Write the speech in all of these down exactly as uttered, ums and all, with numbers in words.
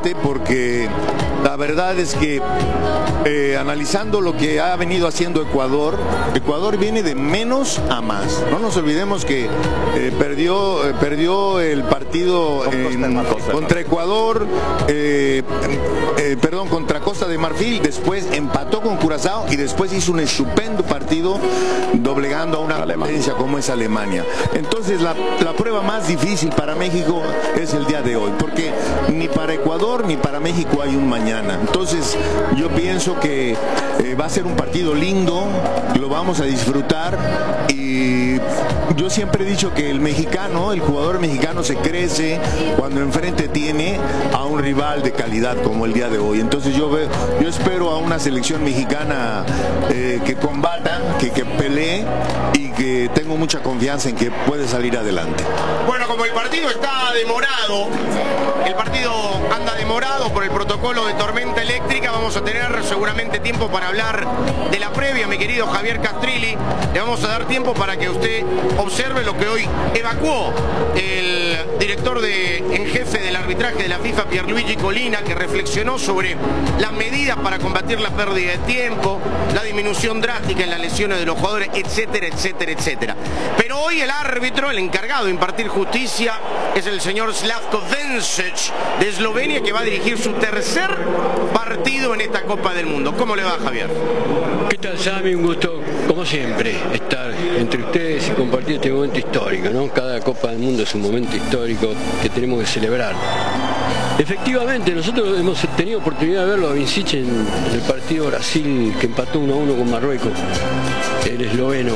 debate porque la verdad es que eh, analizando lo que ha venido haciendo Ecuador, Ecuador viene de menos a más. No nos olvidemos que eh, perdió, eh, perdió el partido en, contra Ecuador, eh, eh, perdón, contra Costa de Marfil, después empató con Curazao y después hizo un estupendo partido doblegando a una potencia como es Alemania. Entonces la, la prueba más difícil para México es el día de hoy, porque ni para Ecuador ni para México hay un mañana. Entonces yo pienso que eh, va a ser un partido lindo, lo vamos a disfrutar, y yo siempre he dicho que el mexicano, el jugador mexicano se crece cuando enfrente tiene a un rival de calidad como el día de hoy. Entonces yo veo, yo espero a una selección mexicana eh, que combata, que, que pelee, y que tengo mucha confianza en que puede salir adelante. Bueno, como el partido está demorado, el partido anda demorado por el protocolo de tormenta eléctrica, vamos a tener seguramente tiempo para hablar de la previa, mi querido Javier Castrilli. Le vamos a dar tiempo para que usted observe lo que hoy evacuó el director de, en jefe del arbitraje de la FIFA, Pierluigi Collina, que reflexionó sobre las medidas para combatir la pérdida de tiempo, la disminución drástica en las lesiones de los jugadores, etcétera, etcétera, etcétera. Pero hoy el árbitro, el encargado de impartir justicia, es el señor Slavko Vencic de Eslovenia, que va a dirigir su tercer partido en esta Copa del Mundo. ¿Cómo le va, Javier? ¿Qué tal, Sammy? Un gusto, como siempre, estar entre ustedes y compartir este momento histórico, ¿no? Cada Copa del Mundo es un momento histórico que tenemos que celebrar. Efectivamente, nosotros hemos tenido oportunidad de verlo a Vencic en el partido Brasil que empató uno a uno con Marruecos, el esloveno.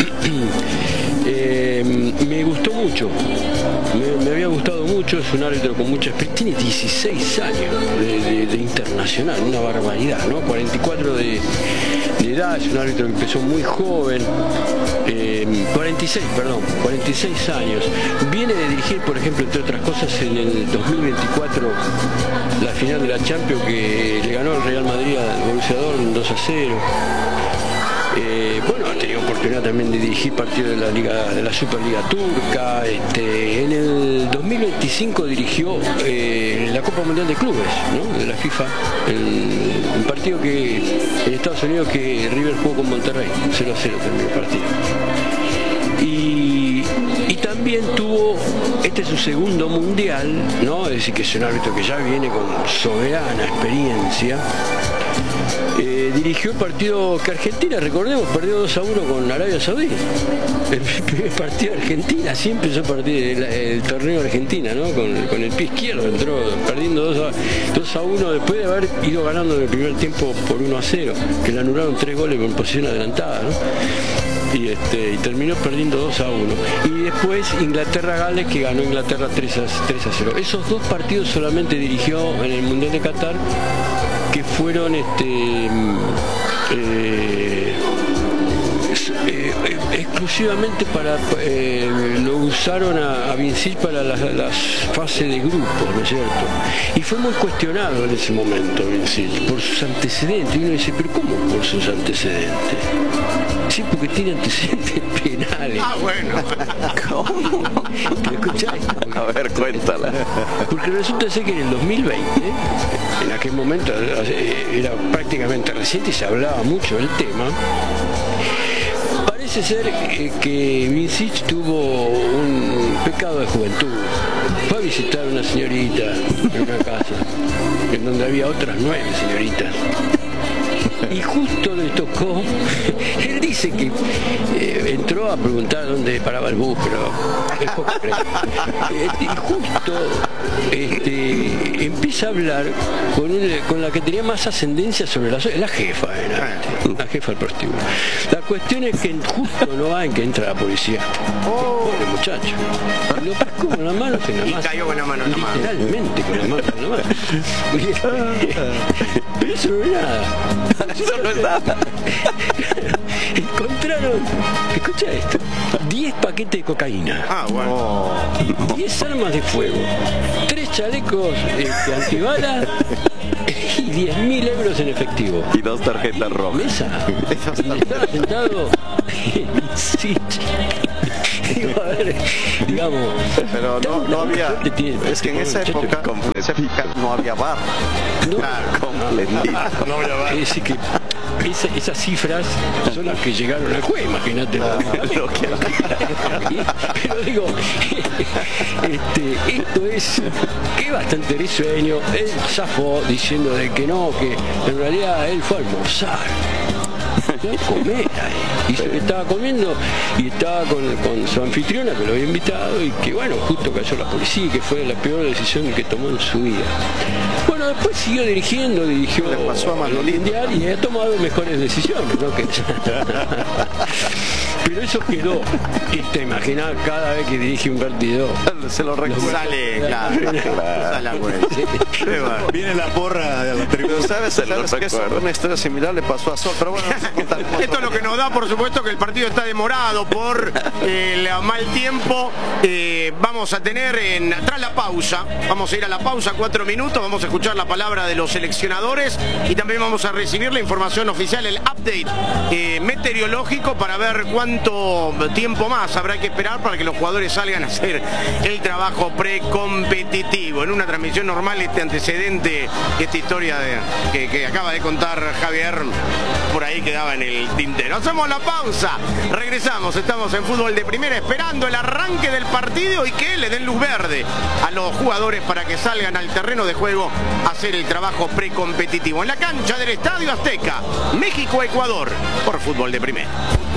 eh, me gustó mucho, me, me había gustado mucho, es un árbitro con mucha experiencia, tiene dieciséis años de, de, de internacional, una barbaridad, ¿no? cuarenta y cuatro de, de edad, es un árbitro que empezó muy joven, eh, cuarenta y seis, perdón, cuarenta y seis años, viene de dirigir, por ejemplo, entre otras cosas, en el dos mil veinticuatro la final de la Champions que le ganó el Real Madrid al Borussia Dortmund dos a cero. Eh, bueno, ha tenido oportunidad también de dirigir partidos de la Liga, de la Superliga Turca. Este, en el dos mil veinticinco dirigió eh, la Copa Mundial de Clubes, ¿no? De la FIFA, el, un partido que en Estados Unidos que River jugó con Monterrey, cero a cero terminó el partido. Y, y también tuvo, este es su segundo mundial, ¿no? Es decir, que es un árbitro que ya viene con soberana experiencia. Eh, dirigió el partido que Argentina, recordemos, perdió dos a uno con Arabia Saudí. El primer partido de Argentina, así empezó a partir el, el torneo de Argentina, ¿no? Con, con el pie izquierdo, entró perdiendo dos a uno después de haber ido ganando en el primer tiempo por uno a cero, que le anularon tres goles con posición adelantada, ¿no? Y, este, y terminó perdiendo dos a uno. Y después Inglaterra-Gales, que ganó Inglaterra tres a cero. Esos dos partidos solamente dirigió en el Mundial de Qatar, que fueron este eh, eh, exclusivamente para eh, lo usaron a, a Vencic para las, las fases de grupos, ¿no es cierto? Y fue muy cuestionado en ese momento Vencic por sus antecedentes, y uno dice, pero ¿cómo por sus antecedentes? Sí, porque tiene antecedentes penales. Ah, bueno. ¿Cómo? ¿Me escuchás? A ver, cuéntala. Porque resulta ser que en el dos mil veinte, en aquel momento era prácticamente reciente y se hablaba mucho del tema, parece ser que Vencic tuvo un pecado de juventud. Fue a visitar a una señorita en una casa, en donde había otras nueve señoritas. Y justo le tocó, él dice que eh, entró a preguntar dónde paraba el bus, pero es poco creíble. Y justo este, empieza a hablar con, un, con la que tenía más ascendencia sobre la, la jefa, era, la jefa del prostíbulo. La cuestión es que justo no va en que entra la policía. Oh. Pobre muchacho. Lo pescó con la mano que nada más. Y cayó con la mano en la mano. Literalmente con la mano en la mano. Pero eso no es nada. Eso no es nada. Encontraron, escucha esto, diez paquetes de cocaína. Ah, bueno. diez armas de fuego, tres chalecos este, antibalas y diez mil euros en efectivo. Y dos tarjetas rojas. Mesa. Estaba sentado sí, Digo, a ver, digamos. Pero no, no había. Es que en esa época, en esa época no había bar. No, claro, completito. No voy a ver. Es decir, que esa, esas cifras son las que llegaron al juez, imagínate. Claro, lo que Pero digo, este, esto es que es bastante risueño. Él zafó diciendo de que no, que en realidad él fue a almorzar. Fue a comer ahí. Dice que estaba comiendo y estaba con, con su anfitriona que lo había invitado y que bueno, justo cayó la policía y que fue la peor decisión que tomó en su vida. Bueno, después siguió dirigiendo, dirigió Le pasó a Manolín. el Mundial y ha tomado mejores decisiones, ¿no? Que... Pero eso quedó. Te imaginas cada vez que dirige un partido. Se lo recuerda. Sale, claro. Sale a güey. Viene la porra de la tribuna. Pero sabes, sabes que eso, una historia similar le pasó a Sol, pero bueno, vamos a contar cómo Esto es lo que nos da, por supuesto, que el partido está demorado por eh, el mal tiempo. Eh, vamos a tener, en, tras la pausa, vamos a ir a la pausa, cuatro minutos, vamos a escuchar la palabra de los seleccionadores y también vamos a recibir la información oficial, el update eh, meteorológico para ver cuánto tiempo más habrá que esperar para que los jugadores salgan a hacer el trabajo precompetitivo. En una transmisión normal, este antecedente, esta historia de, que, que acaba de contar Javier, por ahí quedaba en el tintero. Hacemos la pausa, regresamos, estamos en Fútbol de Primera esperando el arranque del partido y que le den luz verde a los jugadores para que salgan al terreno de juego a hacer el trabajo precompetitivo. En la cancha del Estadio Azteca, México-Ecuador, por Fútbol de Primera.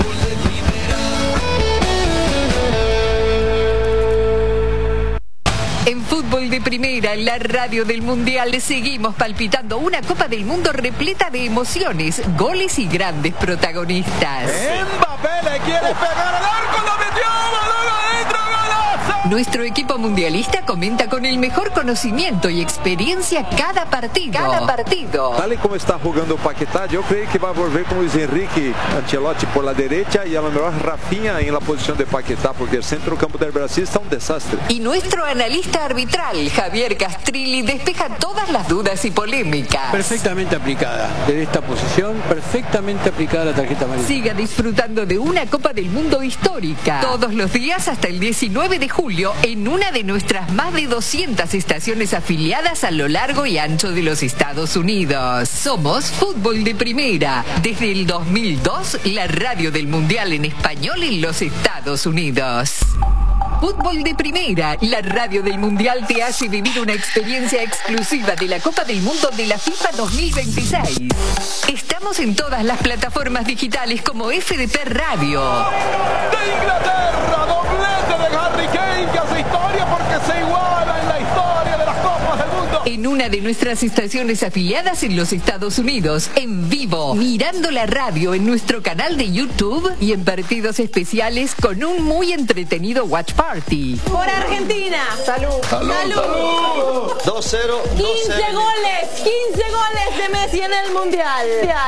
En Fútbol de Primera, la radio del Mundial, seguimos palpitando una Copa del Mundo repleta de emociones, goles y grandes protagonistas. Mbappé le quiere pegar al arco, lo metió, balón adentro, golazo. Nuestro equipo mundialista comenta con el mejor conocimiento y experiencia cada partido. Cada partido. Tal y como está jugando Paquetá, yo creo que va a volver con Luis Enrique Ancelotti por la derecha y a lo mejor Rafinha en la posición de Paquetá, porque el centro campo del Brasil está un desastre. Y nuestro analista arbitral, Javier Castrilli, despeja todas las dudas y polémicas. Perfectamente aplicada. Desde esta posición, perfectamente aplicada la tarjeta amarilla. Siga disfrutando de una Copa del Mundo histórica. Todos los días hasta el diecinueve de julio en una de nuestras más de doscientas estaciones afiliadas a lo largo y ancho de los Estados Unidos. Somos Fútbol de Primera. Desde el dos mil dos, la radio del Mundial en español en los Estados Unidos. Fútbol de Primera, la radio del Mundial te hace vivir una experiencia exclusiva de la Copa del Mundo de la FIFA dos mil veintiséis. Estamos en todas las plataformas digitales como F D P Radio. De Inglaterra, doblete de Harry Kane, que hace historia porque se iguala en la historia de las Copas del Mundo. En una de nuestras estaciones afiliadas en los Estados Unidos, en vivo, mirando la radio en nuestro canal de YouTube y en partidos especiales con un muy entretenido Watch Party. Por Argentina. Salud. Salud. Salud. dos cero. quince goles. quince goles de Messi en el Mundial.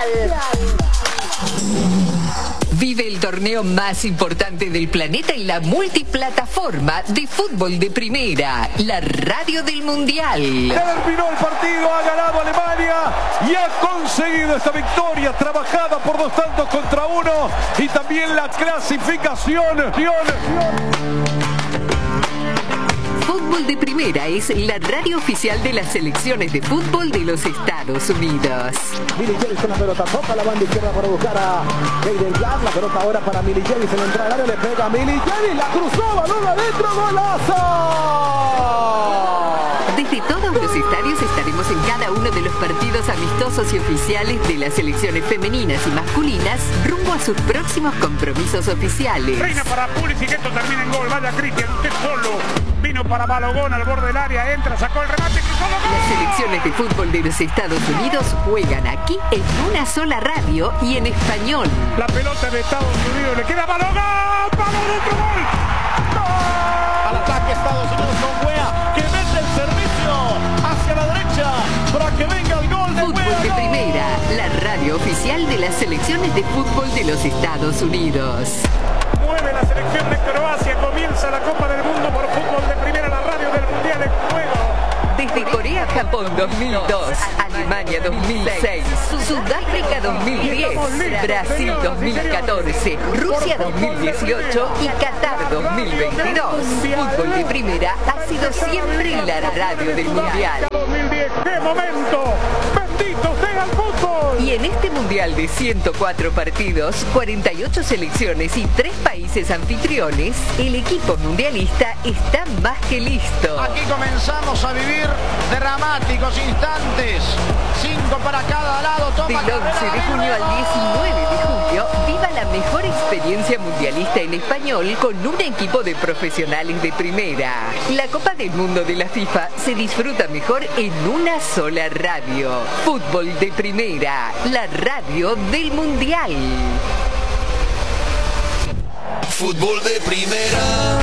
Vive el torneo más importante del planeta en la multiplataforma de Fútbol de Primera, la radio del Mundial. Terminó el partido, ha ganado Alemania y ha conseguido esta victoria trabajada por dos tantos contra uno y también la clasificación. Fútbol de Primera es la radio oficial de las selecciones de fútbol de los Estados Unidos. Milicevic con la pelota, toca la banda izquierda para buscar a Hayden Jack, la pelota ahora para Milicevic, en la entrada del área le pega a Milicevic, la cruzó, balón adentro, golazo. Desde todos los estadios estaremos en cada uno de los partidos amistosos y oficiales de las selecciones femeninas y masculinas rumbo a sus próximos compromisos oficiales. Reina para Pulisic, esto termina en gol, vaya Cristian, usted solo. Vino para Balogón al borde del área, entra, sacó el remate, cruzó el gol. Las selecciones de fútbol de los Estados Unidos juegan aquí en una sola radio y en español. La pelota de Estados Unidos, le queda Balogón, ¡palo dentro, gol! Al ataque Estados Unidos con Wea, que mete el servicio hacia la derecha para que venga el gol de Fútbol Wea. de Primera, la radio oficial de las selecciones de fútbol de los Estados Unidos. Mueve la selección de Croacia, comienza la Copa del Mundo por Fútbol de Primera, la radio del Mundial en juego. Desde Corea-Japón dos mil dos, Alemania dos mil seis, Sudáfrica dos mil diez, Brasil dos mil catorce, Rusia dos mil dieciocho y Qatar dos mil veintidós. Fútbol de Primera ha sido siempre la radio del Mundial. dos mil diez, ¡qué momento! ¡Bendito sea el fútbol! Y en este Mundial de ciento cuatro partidos, cuarenta y ocho selecciones y tres países anfitriones, el equipo mundialista está más que listo. Aquí comenzamos a vivir dramáticos instantes. Cinco para cada lado. Toma Del once de junio al diecinueve de julio, viva la mejor experiencia mundialista en español con un equipo de profesionales de primera. La Copa del Mundo de la FIFA se disfruta mejor en una sola radio. Fútbol de Primera, la radio del Mundial. Fútbol de Primera.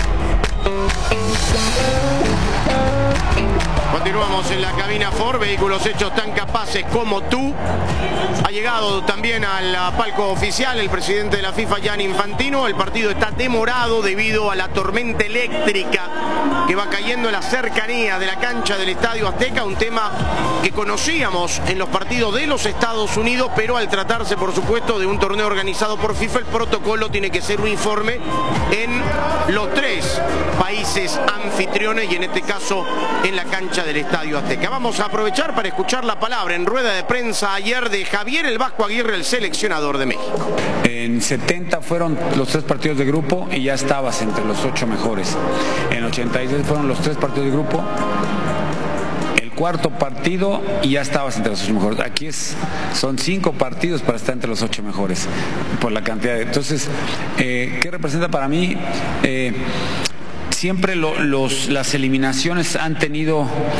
Continuamos en la cabina Ford, vehículos hechos tan capaces como tú. Ha llegado también al palco oficial el presidente de la FIFA, Gianni Infantino. El partido está demorado debido a la tormenta eléctrica que va cayendo en las cercanías de la cancha del Estadio Azteca, un tema que conocíamos en los partidos de los Estados Unidos, pero al tratarse, por supuesto, de un torneo organizado por FIFA, el protocolo tiene que ser uniforme en los tres países anfitriones y en este caso en la cancha del Estadio Azteca. Vamos a aprovechar para escuchar la palabra en rueda de prensa ayer de Javier El Vasco Aguirre, el seleccionador de México. En setenta fueron los tres partidos de grupo y ya estabas entre los ocho mejores. En ochenta y seis fueron los tres partidos de grupo, el cuarto partido y ya estabas entre los ocho mejores. Aquí es, son cinco partidos para estar entre los ocho mejores por la cantidad de... Entonces, eh, ¿qué representa para mí? Eh, siempre lo, los, las eliminaciones han tenido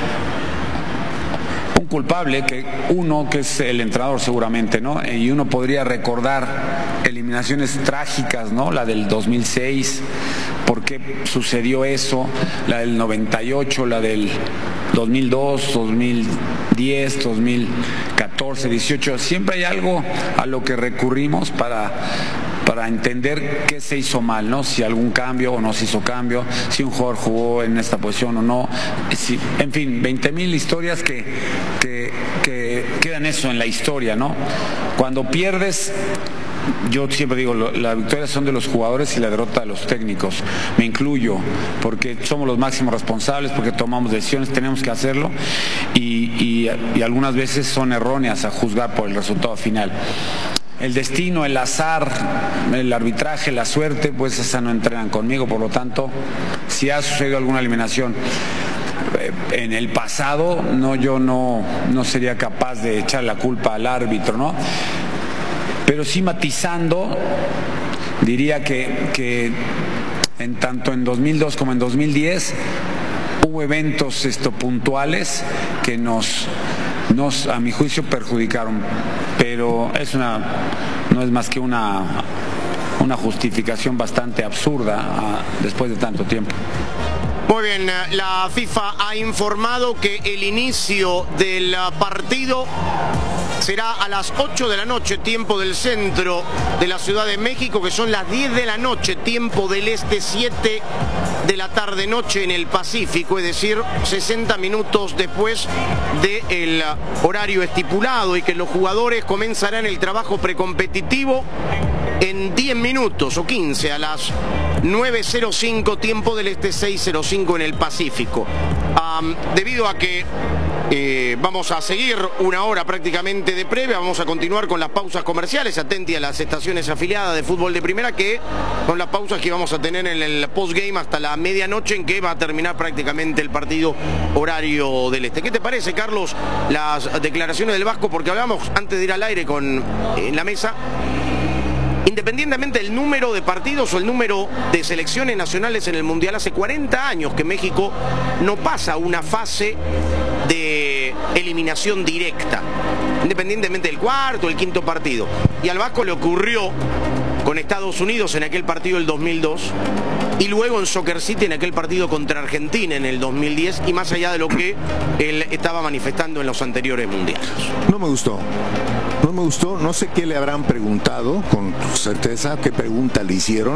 un culpable, que uno que es el entrenador seguramente, ¿no? Y uno podría recordar eliminaciones trágicas, ¿no? La del dos mil seis, ¿por qué sucedió eso? La del noventa y ocho, la del dos mil dos, dos mil diez, dos mil catorce, dieciocho. Siempre hay algo a lo que recurrimos para para entender qué se hizo mal, ¿no? Si algún cambio o no se hizo cambio, si un jugador jugó en esta posición o no, si, en fin, veinte mil historias que, que, que quedan eso en la historia, ¿no? Cuando pierdes, yo siempre digo, la victoria son de los jugadores y la derrota de los técnicos. Me incluyo, porque somos los máximos responsables, porque tomamos decisiones, tenemos que hacerlo, y, y, y algunas veces son erróneas a juzgar por el resultado final. El destino, el azar, el arbitraje, la suerte, pues esa no entrenan conmigo, por lo tanto, si ha sucedido alguna eliminación en el pasado, no, yo no, no sería capaz de echar la culpa al árbitro, ¿no? Pero sí matizando, diría que, que en tanto en dos mil dos como en dos mil diez hubo eventos esto, puntuales que nos, nos, a mi juicio, perjudicaron. Pero es una, no es más que una, una justificación bastante absurda uh, después de tanto tiempo. Muy bien, la FIFA ha informado que el inicio del partido será a las ocho de la noche, tiempo del centro de la Ciudad de México, que son las diez de la noche, tiempo del este, siete de la tarde noche en el Pacífico, es decir, sesenta minutos después del horario estipulado, y que los jugadores comenzarán el trabajo precompetitivo en diez minutos o quince, a las nueve cero cinco, tiempo del este, seis cero cinco en el Pacífico. Um, debido a que eh, vamos a seguir una hora prácticamente de previa, vamos a continuar con las pausas comerciales, atenti a las estaciones afiliadas de Fútbol de Primera, que con las pausas que vamos a tener en el postgame hasta la medianoche, en que va a terminar prácticamente el partido horario del este. ¿Qué te parece, Carlos, las declaraciones del Vasco? Porque hablamos antes de ir al aire con en la mesa. Independientemente del número de partidos o el número de selecciones nacionales en el Mundial, hace cuarenta años que México no pasa una fase de eliminación directa, independientemente del cuarto o el quinto partido. Y al Vasco le ocurrió con Estados Unidos en aquel partido del dos mil dos, y luego en Soccer City en aquel partido contra Argentina en el dos mil diez, y más allá de lo que él estaba manifestando en los anteriores mundiales. No me gustó. No me gustó, no sé qué le habrán preguntado, con certeza, qué pregunta le hicieron,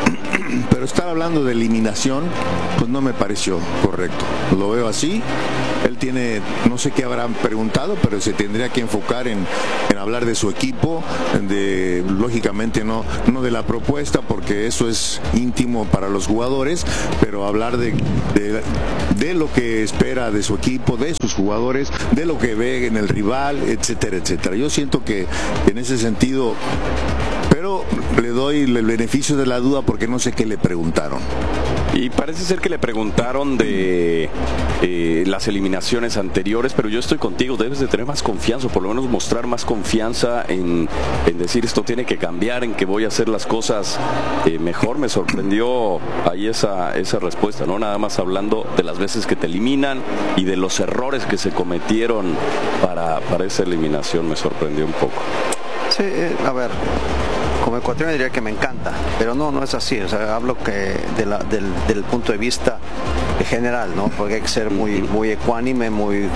pero estar hablando de eliminación, pues no me pareció correcto. Lo veo así, él tiene, no sé qué habrán preguntado, pero se tendría que enfocar en, en hablar de su equipo, de lógicamente no, no de la propuesta, porque eso es íntimo para los jugadores, pero hablar de, de, de lo que espera de su equipo, de sus jugadores, de lo que ve en el rival, etcétera, etcétera. Yo siento que en ese sentido, pero le doy el beneficio de la duda porque no sé qué le preguntaron. Y parece ser que le preguntaron de eh, las eliminaciones anteriores, pero yo estoy contigo, debes de tener más confianza, o por lo menos mostrar más confianza en, en decir esto tiene que cambiar, en que voy a hacer las cosas eh, mejor. Me sorprendió ahí esa, esa respuesta, ¿no? Nada más hablando de las veces que te eliminan y de los errores que se cometieron para, para esa eliminación, me sorprendió un poco. Sí, eh, a ver, como ecuatoriano diría que me encanta, pero no, no es así. O sea, hablo que de la, del, del punto de vista general, ¿no? Porque hay que ser muy, muy ecuánime, muy eh,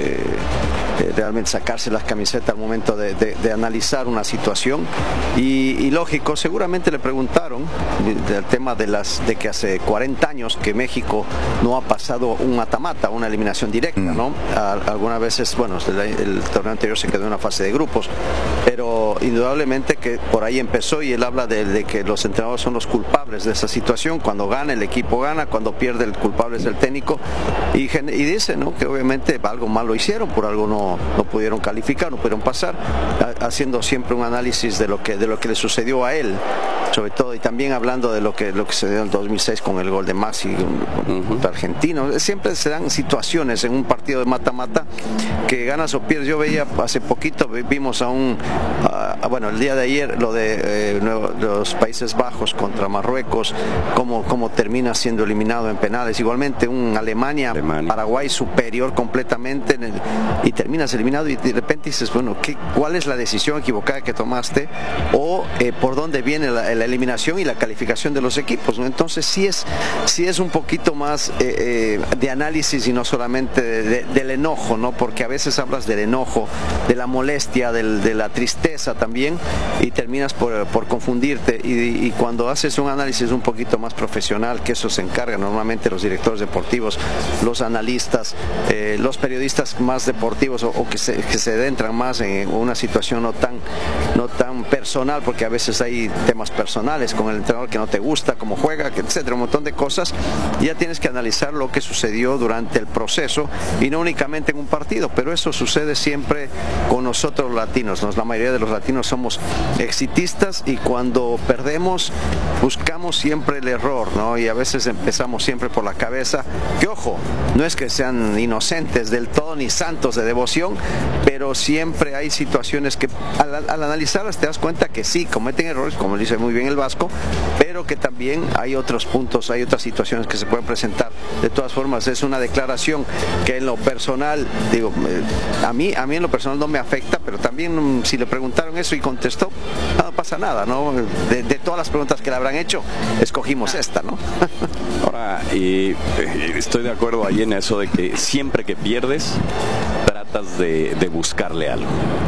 eh, realmente sacarse las camisetas al momento de, de, de analizar una situación. Y, y lógico, seguramente le preguntaron del tema de las de que hace cuarenta años que México no ha pasado un mata-mata, una eliminación directa, ¿no? A, algunas veces, bueno, el, el torneo anterior se quedó en una fase de grupos, pero indudablemente que por ahí empezó, y él habla de, de que los entrenadores son los culpables de esa situación. Cuando gana el equipo gana, cuando pierde el culpable es el técnico, y, y dice, ¿no?, que obviamente algo malo hicieron, por algo no, no pudieron calificar, no pudieron pasar, haciendo siempre un análisis de lo que de lo que le sucedió a él, sobre todo, y también hablando de lo que lo que se dio en el dos mil seis con el gol de Maxi contra uh-huh. Argentino. Siempre se dan situaciones en un partido de mata-mata que ganas o pierdes. Yo veía hace poquito, vimos a un a, bueno, el día de ayer lo de eh, Nuevo, los Países Bajos contra Marruecos, cómo, cómo termina siendo eliminado en penales. Igualmente un Alemania, Alemania. Paraguay superior completamente en el, y terminas eliminado, y de repente dices, bueno, ¿qué, ¿cuál es la decisión equivocada que tomaste? O eh, por dónde viene la, la eliminación y la calificación de los equipos, ¿no? Entonces sí es, sí es un poquito más eh, eh, de análisis y no solamente de, de, del enojo, ¿no? Porque a veces hablas del enojo, de la molestia, del, de la tristeza también, y terminas por, por confundirte, y, y cuando haces un análisis un poquito más profesional, que eso se encarga normalmente los directores deportivos, los analistas, eh, los periodistas más deportivos, o, o que, se, que se adentran más en una situación no tan, no tan personal, porque a veces hay temas personales con el entrenador que no te gusta, cómo juega, etcétera, un montón de cosas. Ya tienes que analizar lo que sucedió durante el proceso y no únicamente en un partido, pero eso sucede siempre con nosotros los latinos, ¿no? La mayoría de los latinos somos exitistas, y cuando perdemos buscamos siempre el error, ¿no? Y a veces empezamos siempre por la cabeza, que ojo, no es que sean inocentes del todo ni santos de devoción, pero siempre hay situaciones que al, al analizarlas te das cuenta que sí, cometen errores, como dice muy bien el Vasco, pero que también hay otros puntos, hay otras situaciones que se pueden presentar. De todas formas, es una declaración que en lo personal, digo, a mí, a mí en lo personal no me afecta, pero también si le preguntaron eso y contestó, no pasa nada, ¿no? De, de todas las preguntas que le habrán hecho, escogimos esta, ¿no? Ahora, eh, estoy de acuerdo ahí en eso de que siempre que pierdes, tratas de, de buscarle algo.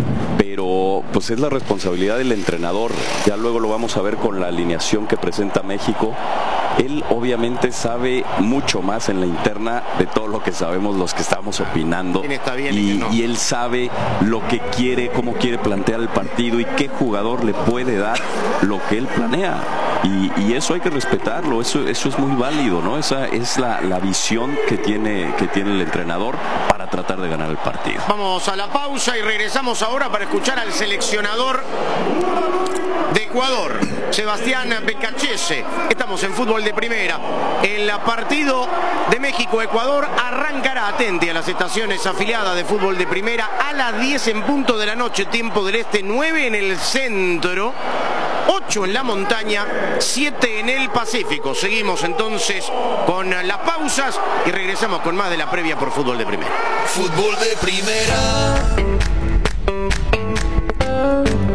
Pero pues es la responsabilidad del entrenador. Ya luego lo vamos a ver con la alineación que presenta México. Él obviamente sabe mucho más en la interna de todo lo que sabemos los que estamos opinando, y, y, no. y él sabe lo que quiere, cómo quiere plantear el partido y qué jugador le puede dar lo que él planea, y, y eso hay que respetarlo, eso, eso es muy válido, ¿no? Esa es la, la visión que tiene, que tiene el entrenador para tratar de ganar el partido. Vamos a la pausa y regresamos ahora para escuchar al seleccionador de Ecuador, Sebastián Becachese. Estamos en Fútbol de Primera. El partido de México-Ecuador arrancará, atente a las estaciones afiliadas de Fútbol de Primera, a las diez en punto de la noche, tiempo del este, nueve en el centro, ocho en la montaña, siete en el Pacífico. Seguimos entonces con las pausas y regresamos con más de la previa por Fútbol de Primera. Fútbol de Primera.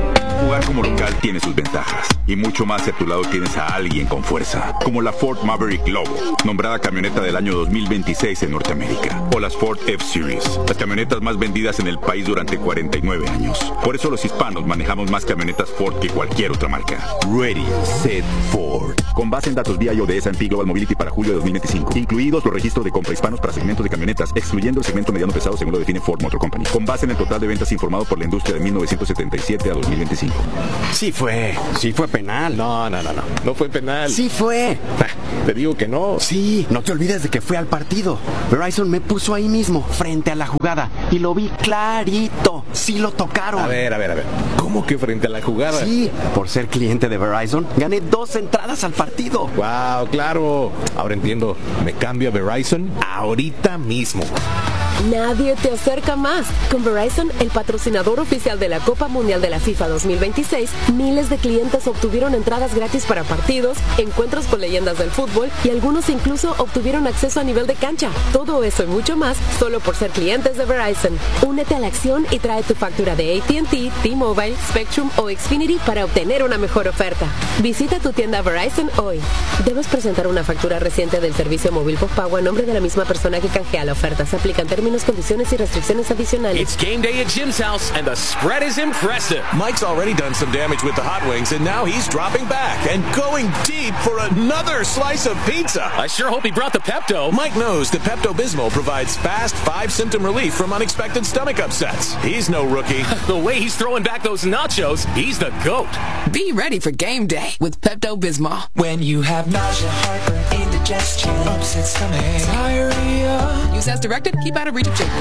Jugar como local tiene sus ventajas y mucho más si a tu lado tienes a alguien con fuerza, como la Ford Maverick Lobo, nombrada camioneta del año dos mil veintiséis en Norteamérica, o las Ford F-Series, las camionetas más vendidas en el país durante cuarenta y nueve años. Por eso los hispanos manejamos más camionetas Ford que cualquier otra marca. Ready, Set, Ford. Con base en datos V I O de S and P Global Mobility para julio de dos mil veinticinco, incluidos los registros de compra hispanos para segmentos de camionetas, excluyendo el segmento mediano pesado según lo define Ford Motor Company. Con base en el total de ventas informado por la industria de mil novecientos setenta y siete a dos mil veinticinco. Sí fue, sí fue penal. No, no, no, no, no fue penal. Sí fue. Te digo que no. Sí, no te olvides de que fue al partido. Verizon me puso ahí mismo, frente a la jugada, y lo vi clarito. Sí lo tocaron. A ver, a ver, a ver. ¿Cómo que frente a la jugada? Sí, por ser cliente de Verizon, gané dos entradas al partido. Wow, claro. Ahora entiendo. Me cambio a Verizon ahorita mismo. Nadie te acerca más. Con Verizon, el patrocinador oficial de la Copa Mundial de la FIFA dos mil veintiséis, miles de clientes obtuvieron entradas gratis para partidos, encuentros con leyendas del fútbol y algunos incluso obtuvieron acceso a nivel de cancha. Todo eso y mucho más solo por ser clientes de Verizon. Únete a la acción y trae tu factura de A T and T, T-Mobile, Spectrum o Xfinity para obtener una mejor oferta. Visita tu tienda Verizon hoy. Debes presentar una factura reciente del servicio móvil postpago a nombre de la misma persona que canjea la oferta. Se aplican términos, condiciones y restricciones adicionales. It's game day at Jim's house and the spread is impressive. Mike's already done some damage with the hot wings and now he's dropping back and going deep for another slice of pizza. I sure hope he brought the Pepto. Mike knows that Pepto-Bismol provides fast five-symptom relief from unexpected stomach upsets. He's no rookie. The way he's throwing back those nachos, he's the GOAT. Be ready for game day with Pepto-Bismol. When you have nausea, heartburn, indigestion, upset stomach, diarrhea. Use as directed. Keep out of reach of children.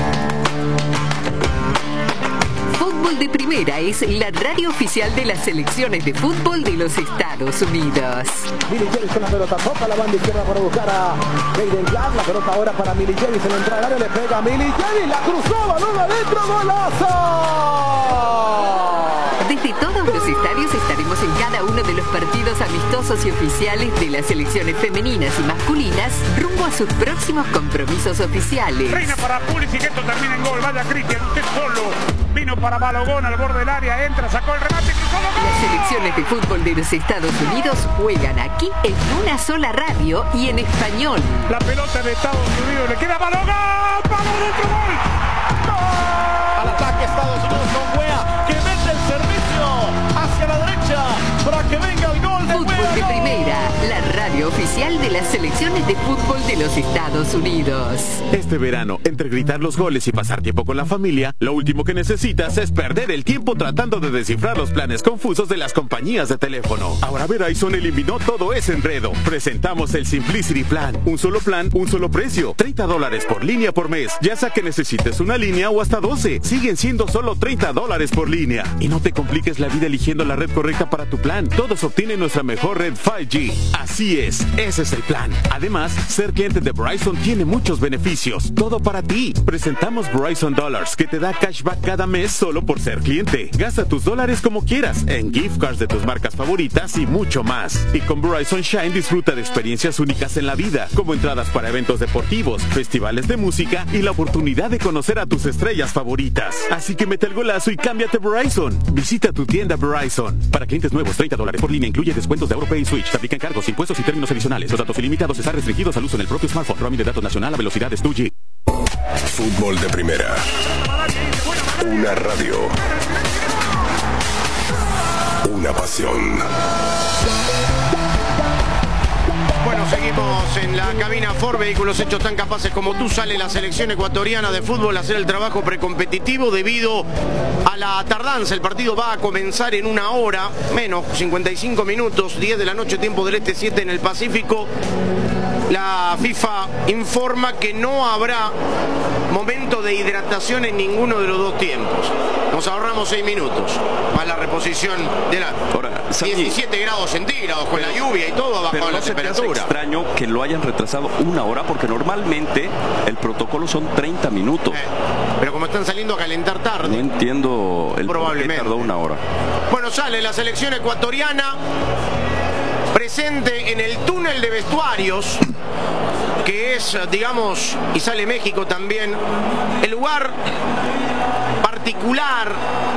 Fútbol de Primera es la radio oficial de las selecciones de fútbol de los Estados Unidos. Millie Javis con la pelota, toca la banda izquierda para buscar a Jaden Jack, la pelota ahora para Millie Javis, en la entrada al área le pega a Millie Javis, la cruzó, balón adentro, golazo. Desde todos los estadios estaremos en cada uno de los partidos amistosos y oficiales de las selecciones femeninas y masculinas rumbo a sus próximos compromisos oficiales. Reina para Pulisic, esto termina en gol. Vaya Cristian, usted solo. Vino para Balogón al borde del área, entra, sacó el remate, cruzó el gol. Las selecciones de fútbol de los Estados Unidos juegan aquí en una sola radio y en español. La pelota de Estados Unidos le queda a Balogón. ¡Balogón, otro gol! ¡Gol! Al ataque Estados Unidos con Wea, que mete el servicio hacia la derecha para que venga el gol de Fútbol Wea, de gol. Primera, la radio oficial de las selecciones de fútbol de los Estados Unidos. Este verano, entre gritar los goles y pasar tiempo con la familia, lo último que necesitas es perder el tiempo tratando de descifrar los planes confusos de las compañías de teléfono. Ahora Verizon eliminó todo ese enredo. Presentamos el Simplicity Plan. Un solo plan, un solo precio. treinta dólares por línea por mes. Ya sea que necesites una línea o hasta doce. Siguen siendo solo treinta dólares por línea. Y no te compliques la vida eligiendo la red correcta para tu plan. Todos obtienen nuestra mejor red cinco G. Así es, ese es el plan. Además, ser cliente de Verizon tiene muchos beneficios. Todo para ti. Presentamos Verizon Dollars, que te da cashback cada mes solo por ser cliente. Gasta tus dólares como quieras, en gift cards de tus marcas favoritas y mucho más. Y con Verizon Shine disfruta de experiencias únicas en la vida, como entradas para eventos deportivos, festivales de música y la oportunidad de conocer a tus estrellas favoritas. Así que mete el golazo y cámbiate Verizon. Visita tu tienda Verizon. Para clientes nuevos, treinta dólares por línea incluye descuentos de AuroPay y Switch. Se aplican cargos, impuestos y términos adicionales. Los datos ilimitados están restringidos al uso en el propio smartphone. Roaming de datos nacional a velocidades dos G. Fútbol de Primera. Una radio. Una pasión. Bueno, seguimos en la cabina Ford, vehículos hechos tan capaces como tú. Sale la selección ecuatoriana de fútbol a hacer el trabajo precompetitivo debido a la tardanza. El partido va a comenzar en una hora, menos cincuenta y cinco minutos, diez de la noche, tiempo del este, siete en el Pacífico. La FIFA informa que no habrá momento de hidratación en ninguno de los dos tiempos. Nos ahorramos seis minutos más la reposición de la Ahora, diecisiete grados centígrados con la lluvia y todo bajo pero la no se temperatura. te hace extraño que lo hayan retrasado una hora porque normalmente el protocolo son treinta minutos. Eh, pero como están saliendo a calentar tarde. No entiendo el por qué tardó una hora. Bueno, sale la selección ecuatoriana presente en el túnel de vestuarios, que es, digamos, y sale México también, el lugar particular,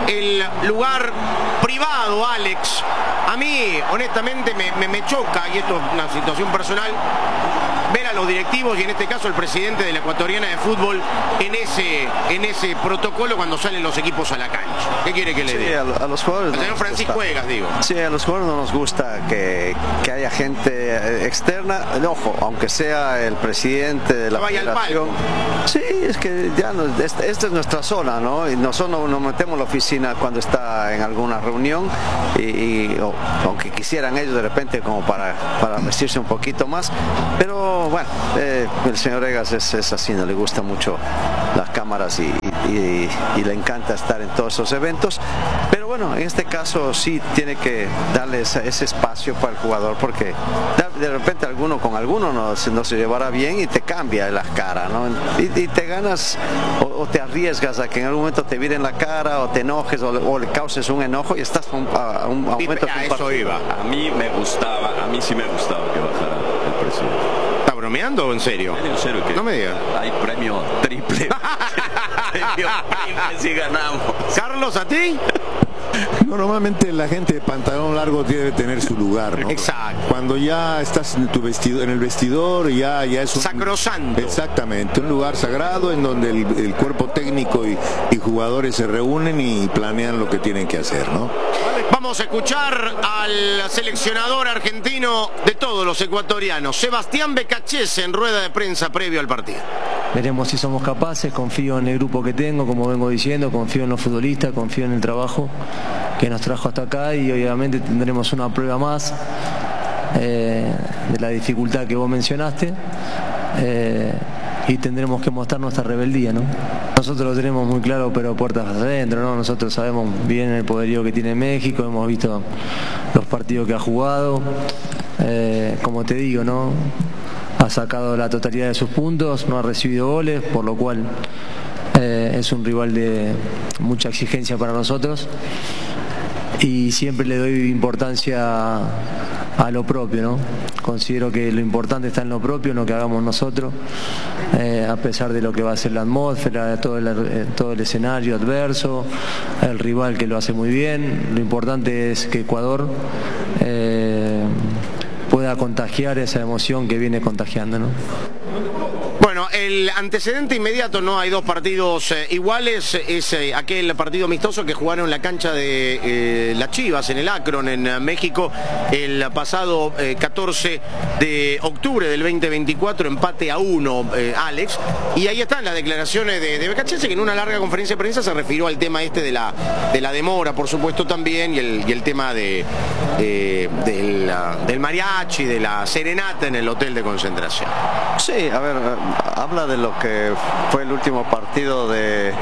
el lugar privado, Alex. A mí, honestamente, me, me, me choca, y esto es una situación personal, ver a los directivos y en este caso el presidente de la Ecuatoriana de Fútbol en ese en ese protocolo cuando salen los equipos a la cancha. ¿Qué quiere que le diga? Sí, a, a los jugadores. Al señor Francisco Egas, digo. Sí, a los jugadores no nos gusta que, que haya gente externa. Ojo, aunque sea el presidente de la vaya federación. Sí, es que ya no, esta, esta es nuestra zona, ¿no? Y nosotros nos metemos en la oficina cuando está en alguna reunión y, y o, aunque quisieran ellos de repente como para, para vestirse un poquito más, pero bueno, eh, el señor Egas es, es así, no le gusta mucho las cámaras y, y, y le encanta estar en todos esos eventos, pero bueno, en este caso sí tiene que darle ese, ese espacio para el jugador, porque de repente alguno con alguno no, no se llevará bien y te cambia la cara, ¿no? Y, y te ganas o, o te arriesgas a que en algún momento te viren la cara o te enojes o, o le causes un enojo y estás a un, a un a momento a eso iba. A mí me gustaba, a mí sí me gustaba que bajara el presidente. ¿Está bromeando o en serio? En serio, que no me digas. Hay premio triple. Premio triple si ganamos. Carlos, ¿a ti? No, normalmente la gente de pantalón largo debe tener su lugar, ¿no? Exacto. Cuando ya estás en tu vestidor, en el vestidor, ya, ya es un sacrosanto. Exactamente, un lugar sagrado en donde el, el cuerpo técnico y, y jugadores se reúnen y planean lo que tienen que hacer, ¿no? Vamos a escuchar al seleccionador argentino de todos los ecuatorianos, Sebastián Becachese, en rueda de prensa previo al partido. Veremos si somos capaces, confío en el grupo que tengo, como vengo diciendo, confío en los futbolistas, confío en el trabajo que nos trajo hasta acá y obviamente tendremos una prueba más eh, de la dificultad que vos mencionaste eh, y tendremos que mostrar nuestra rebeldía, ¿no? Nosotros lo tenemos muy claro, pero puertas adentro, ¿no? Nosotros sabemos bien el poderío que tiene México, hemos visto los partidos que ha jugado, eh, como te digo, ¿no? Ha sacado la totalidad de sus puntos, no ha recibido goles, por lo cual eh, es un rival de mucha exigencia para nosotros y siempre le doy importancia a lo propio, ¿no? Considero que lo importante está en lo propio, en lo que hagamos nosotros, eh, a pesar de lo que va a ser la atmósfera, todo el, todo el escenario adverso, el rival que lo hace muy bien. Lo importante es que Ecuador eh, pueda contagiar esa emoción que viene contagiando, ¿no? Bueno, el antecedente inmediato, no hay dos partidos eh, iguales, es eh, aquel partido amistoso que jugaron en la cancha de eh, las Chivas, en el Akron, en uh, México, el pasado eh, catorce de octubre del veinte veinticuatro, empate a uno, eh, Alex, y ahí están las declaraciones de, de Becachese, que en una larga conferencia de prensa se refirió al tema este de la, de la demora, por supuesto también, y el, y el tema de, eh, del, uh, del mariachi, de la serenata en el hotel de concentración. Sí, a ver, habla de lo que fue el último partido de,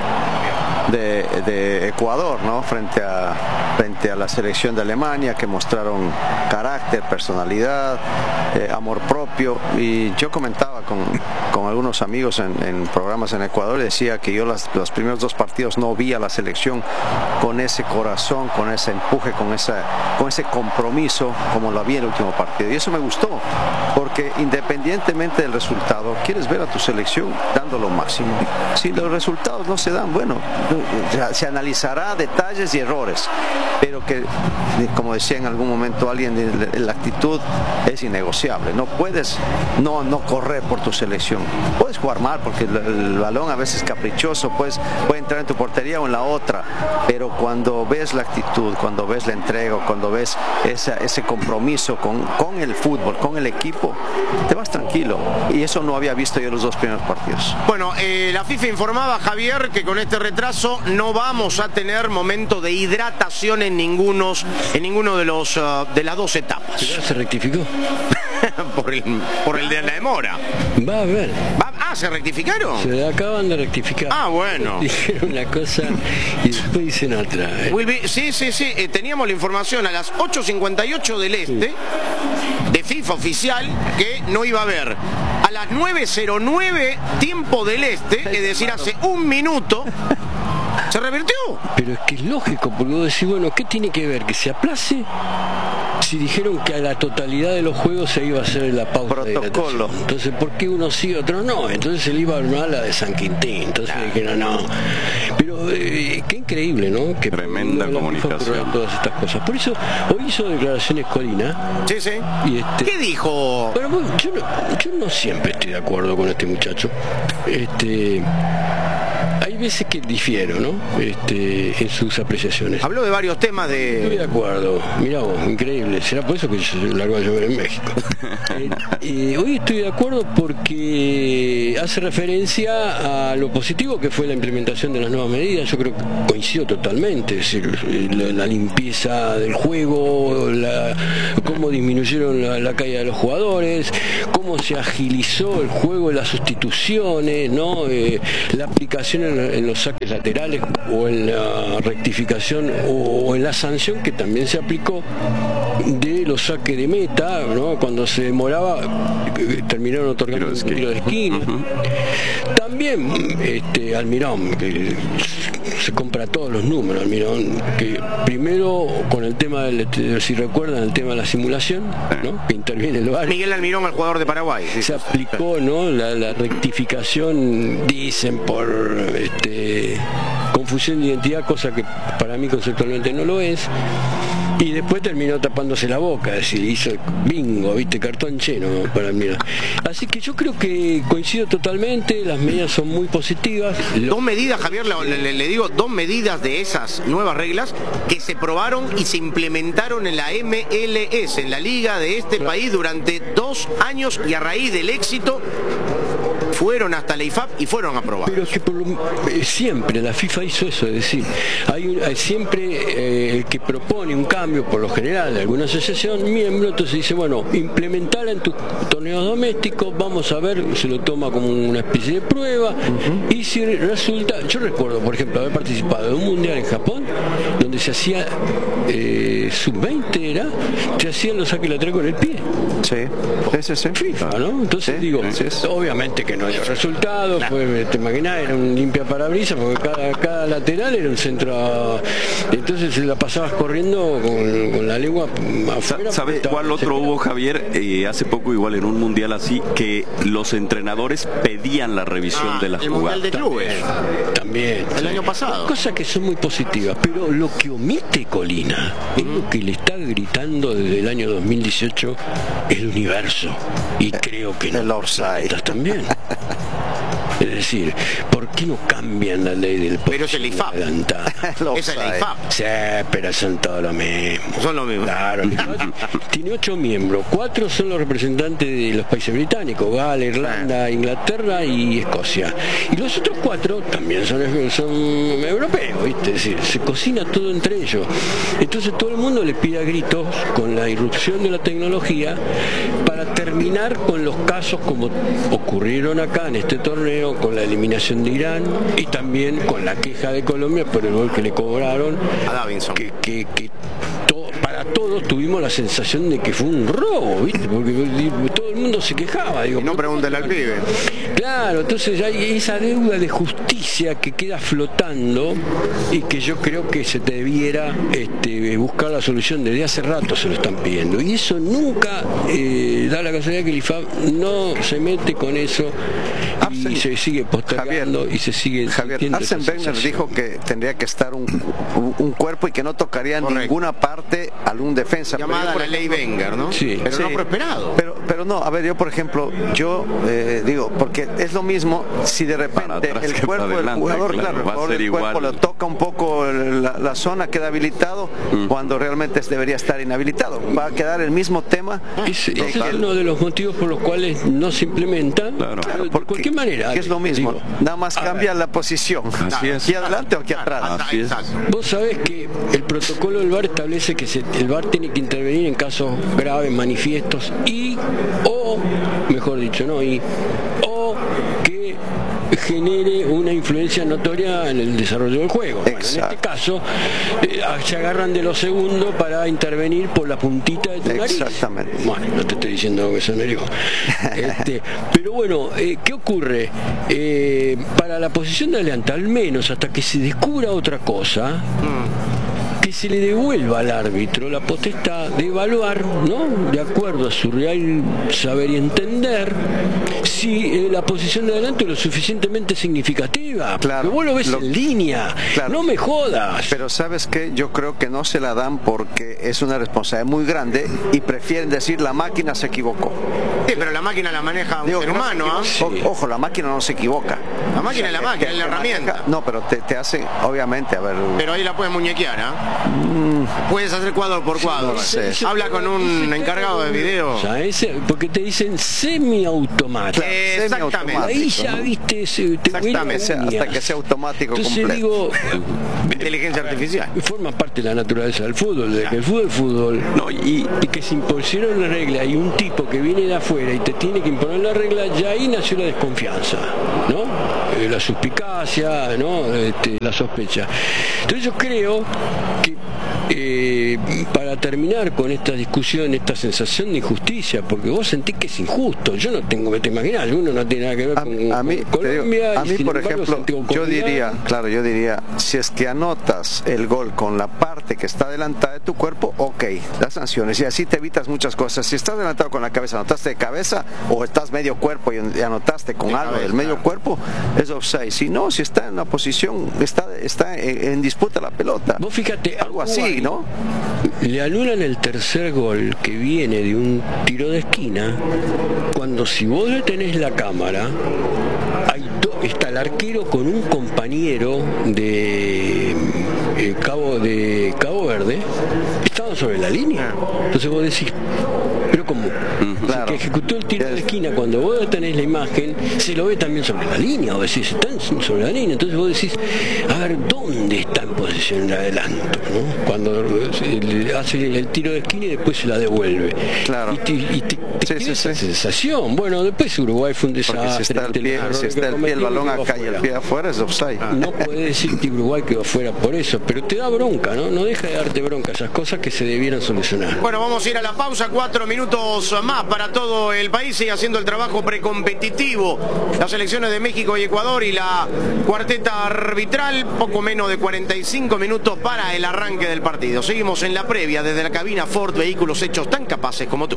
de, de Ecuador, ¿no? Frente a, frente a la selección de Alemania, que mostraron carácter, personalidad, eh, amor propio. Y yo comentaba con, con algunos amigos en, en programas en Ecuador, decía que yo las, los primeros dos partidos no vi a la selección con ese corazón, con ese empuje, con, esa, con ese compromiso como lo vi en el último partido. Y eso me gustó, porque independientemente del resultado, quieres ver a tu selección dando lo máximo. Si los resultados no se dan, bueno, se analizará detalles y errores, pero que, como decía en algún momento alguien, la actitud es innegociable. No puedes no, no correr por tu selección. Puedes jugar mal porque el, el balón a veces es caprichoso, puedes, puede entrar en tu portería o en la otra, pero cuando ves la actitud, cuando ves la entrega, cuando ves esa, ese compromiso con, con el fútbol, con el equipo, te vas tranquilo. Y eso no había visto yo los dos primeros partidos. Bueno, eh, la FIFA informaba, Javier, que con este retraso no vamos a tener momento de hidratación en ningunos, en ninguno de los uh, de las dos etapas. ¿Ya se rectificó? por, el, por el de la demora. Va a ver. Va, ah, ¿se rectificaron? Se acaban de rectificar. Ah, bueno. Dijeron una cosa y después dicen otra. ¿eh? Be, sí, sí, sí. Eh, teníamos la información a las ocho cincuenta y ocho del este, sí, de FIFA oficial, que no iba a haber. A las nueve cero nueve tiempo del este, es decir, hace un minuto, se revirtió. Pero es que es lógico, porque vos decís, bueno, ¿qué tiene que ver? ¿Que se aplace? Si dijeron que a la totalidad de los juegos se iba a hacer la pausa protocolo. De entonces, ¿por qué uno sí, otro no? Entonces se le iba a armar la de San Quintín. Entonces claro, dijeron, no. Pero Pero eh, qué increíble, ¿no? Que tremenda comunicación. Todas estas cosas. Por eso hoy hizo declaraciones Colina. Sí, sí. Y este, ¿Qué dijo? Bueno, bueno, yo, no, yo no siempre estoy de acuerdo con este muchacho. Este, hay veces que difiero, ¿no? Este, en sus apreciaciones. Habló de varios temas de... Estoy de acuerdo. Mirá vos, increíble. Será por eso que se largó a llover en México. eh, eh, hoy estoy de acuerdo porque hace referencia a lo positivo que fue la implementación de las nuevas medidas. Yo creo que coincido totalmente. Es decir, la, la limpieza del juego, la, cómo disminuyeron la, la caída de los jugadores, cómo se agilizó el juego, las sustituciones, ¿no? Eh, la aplicación en, en los saques laterales o en la rectificación o, o en la sanción que también se aplicó de los saques de meta, ¿no? Cuando se demoraba terminaron otorgando un tiro de esquina. Uh-huh. También este, Almirón, que se compra todos los números, Almirón, que primero con el tema del, si recuerdan, el tema de la simulación, ¿no? Que interviene el V A R. Miguel Almirón, el jugador de Paraguay. Sí, se aplicó, ¿no? La, la rectificación, dicen, por este, confusión de identidad, cosa que para mí conceptualmente no lo es. Y después terminó tapándose la boca, es decir, hizo bingo, viste, cartón lleno para mí. Así que yo creo que coincido totalmente, las medidas son muy positivas. Dos medidas, Javier, le, le, le digo, dos medidas de esas nuevas reglas que se probaron y se implementaron en la M L S, en la liga de este país, durante dos años, y a raíz del éxito fueron hasta la I F A B y fueron aprobados. Pero es que por lo, eh, siempre la FIFA hizo eso, es decir, hay, un, hay siempre eh, el que propone un cambio, por lo general de alguna asociación, miembro, entonces dice, bueno, implementarla en tus torneos domésticos, vamos a ver, se lo toma como una especie de prueba, uh-huh. Y si resulta, yo recuerdo, por ejemplo, haber participado de un mundial en Japón, donde se hacía eh, sub veinte era, se hacían los saques laterales con el pie. Sí, ese es FIFA, ¿no? Entonces sí, digo, sí, sí. Obviamente que no hay resultados, nah. Fue, te imaginás, era un limpia parabrisas, porque cada, cada lateral era un centro, entonces la pasabas corriendo con, con la lengua afuera. ¿Sabes cuál otro hubo, Javier? Eh, hace poco, igual en un mundial así, que los entrenadores pedían la revisión ah, de las el jugadas. Mundial de clubes. También. El sí. año pasado. Cosas que son muy positivas, pero lo que omite Colina es mm. lo que le está gritando desde el año dos mil dieciocho el universo. Y creo que el no. offside También. Es decir, ¿por qué no cambian la ley del Pero es el I F A B. Esa es la I F A B. Sí, pero son todos lo mismo. Son lo mismo. Claro. Tiene ocho miembros. Cuatro son los representantes de los países británicos: Gales, Irlanda, Inglaterra y Escocia. Y los otros cuatro también son, son europeos, ¿viste? Es decir, se cocina todo entre ellos. Entonces todo el mundo le pide a gritos, con la irrupción de la tecnología, para terminar con los casos como ocurrieron acá en este torneo, con la eliminación de Irán y también con la queja de Colombia por el gol que le cobraron a Davinson, que, que, que to, para todos tuvimos la sensación de que fue un robo, ¿viste? Porque todo el mundo se quejaba, digo, no pregúntale al pibe. Claro, entonces hay esa deuda de justicia que queda flotando y que yo creo que se debiera este, buscar la solución. Desde hace rato se lo están pidiendo y eso nunca eh, da la casualidad que el I F A B no se mete con eso y se sigue postergando. Javier, y se sigue Javier, Arsene Wenger dijo que tendría que estar un, un cuerpo y que no tocaría en ninguna parte algún defensa. Llamada por la ley Wenger, ¿no? Sí, pero sí, no prosperado. Pero, pero no, a ver, yo por ejemplo, yo eh, digo, porque es lo mismo si de repente el cuerpo del jugador, claro, claro, el jugador del cuerpo le toca un poco la, la zona, queda habilitado, mm. cuando realmente debería estar inhabilitado. Va a quedar el mismo tema. Ese es uno de los motivos por los cuales no se implementan. Claro. Claro, ¿Por qué manera? Que es lo mismo, digo, nada más cambia la posición. Así es. Aquí adelante o aquí atrás. Así es. Vos sabés que el protocolo del V A R establece que se, el V A R tiene que intervenir en casos graves, manifiestos y o, mejor dicho, no, y o que genere una influencia notoria en el desarrollo del juego. Bueno, en este caso eh, se agarran de lo segundo para intervenir por la puntita de tu nariz. Exactamente. Bueno, no te estoy diciendo que eso me digo. Este, pero bueno, eh, ¿qué ocurre? Eh, para la posición de adelante, al menos hasta que se descubra otra cosa, mm. que se le devuelva al árbitro la potestad de evaluar, ¿no? De acuerdo a su real saber y entender, si eh, la posición de adelante es lo suficientemente significativa. Claro. Vos lo ves lo, en línea. Claro. No me jodas. Pero ¿sabes qué? Yo creo que no se la dan porque es una responsabilidad muy grande y prefieren decir la máquina se equivocó. Sí, pero la máquina la maneja un Digo, ser humano. No sí. o, ojo, la máquina no se equivoca. La máquina es la máquina, es la herramienta. No, pero te, te hace, obviamente, a ver... Pero ahí la puedes muñequear, ¿ah? ¿eh? Mm. Puedes hacer cuadro por cuadro. No sé. Habla con un encargado de video. O sea, ese, porque te dicen semiautomático. Eh, exactamente. Ahí ya viste... Te exactamente, hasta que sea automático Entonces, completo. digo... Inteligencia artificial. Forma parte de la naturaleza del fútbol, de que el fútbol es fútbol. No, y, y que se impusieron la regla y un tipo que viene de afuera y te tiene que imponer la regla, ya ahí nació la desconfianza, ¿no? Eh, la suspicacia, ¿no? Este, la sospecha. Entonces yo creo que eh, para terminar con esta discusión, esta sensación de injusticia, porque vos sentís que es injusto, yo no tengo, te imaginas, uno no tiene nada que ver a, con, a mí, con Colombia. Digo, a mí, por ejemplo, yo diría, claro, yo diría, si es que anotas el gol con la parte que está adelantada de tu cuerpo, ok, las sanciones, y así te evitas muchas cosas. Si estás adelantado con la cabeza, anotaste de cabeza, o estás medio cuerpo y anotaste con de algo cabeza. Del medio cuerpo, es offside. Si no, si está en una posición, está, está en, en disputa la pelota. Vos fíjate, algo así, ¿no? Le anulan el tercer gol que viene de un tiro de esquina, cuando si vos le tenés la cámara, hay do, está el arquero con un compañero de eh, Cabo de Cabo Verde, estaban sobre la línea. Entonces vos decís, pero como uh-huh. claro. que ejecutó el tiro de esquina, cuando vos tenés la imagen, se lo ve también sobre la línea, o decís, están sobre la línea. Entonces vos decís, a ver, ¿dónde está en posición de adelanto? ¿No? Cuando hace el tiro de esquina y después se la devuelve. Claro. Y te, y te, te sí, sí, esa sí. sensación. Bueno, después Uruguay fue un desastre. Porque si está el pie, si está el, pie el balón acá y el pie afuera, es offside. Ah. No podés decir que Uruguay quedó afuera por eso, pero te da bronca, ¿no? No deja de darte bronca esas cosas que se debieran solucionar. Bueno, vamos a ir a la pausa, cuatro minutos más para todo el país, sigue haciendo el trabajo precompetitivo las selecciones de México y Ecuador y la cuarteta arbitral, poco menos de cuarenta y cinco minutos para el arranque del partido. Seguimos en la previa desde la cabina Ford, vehículos hechos tan capaces como tú.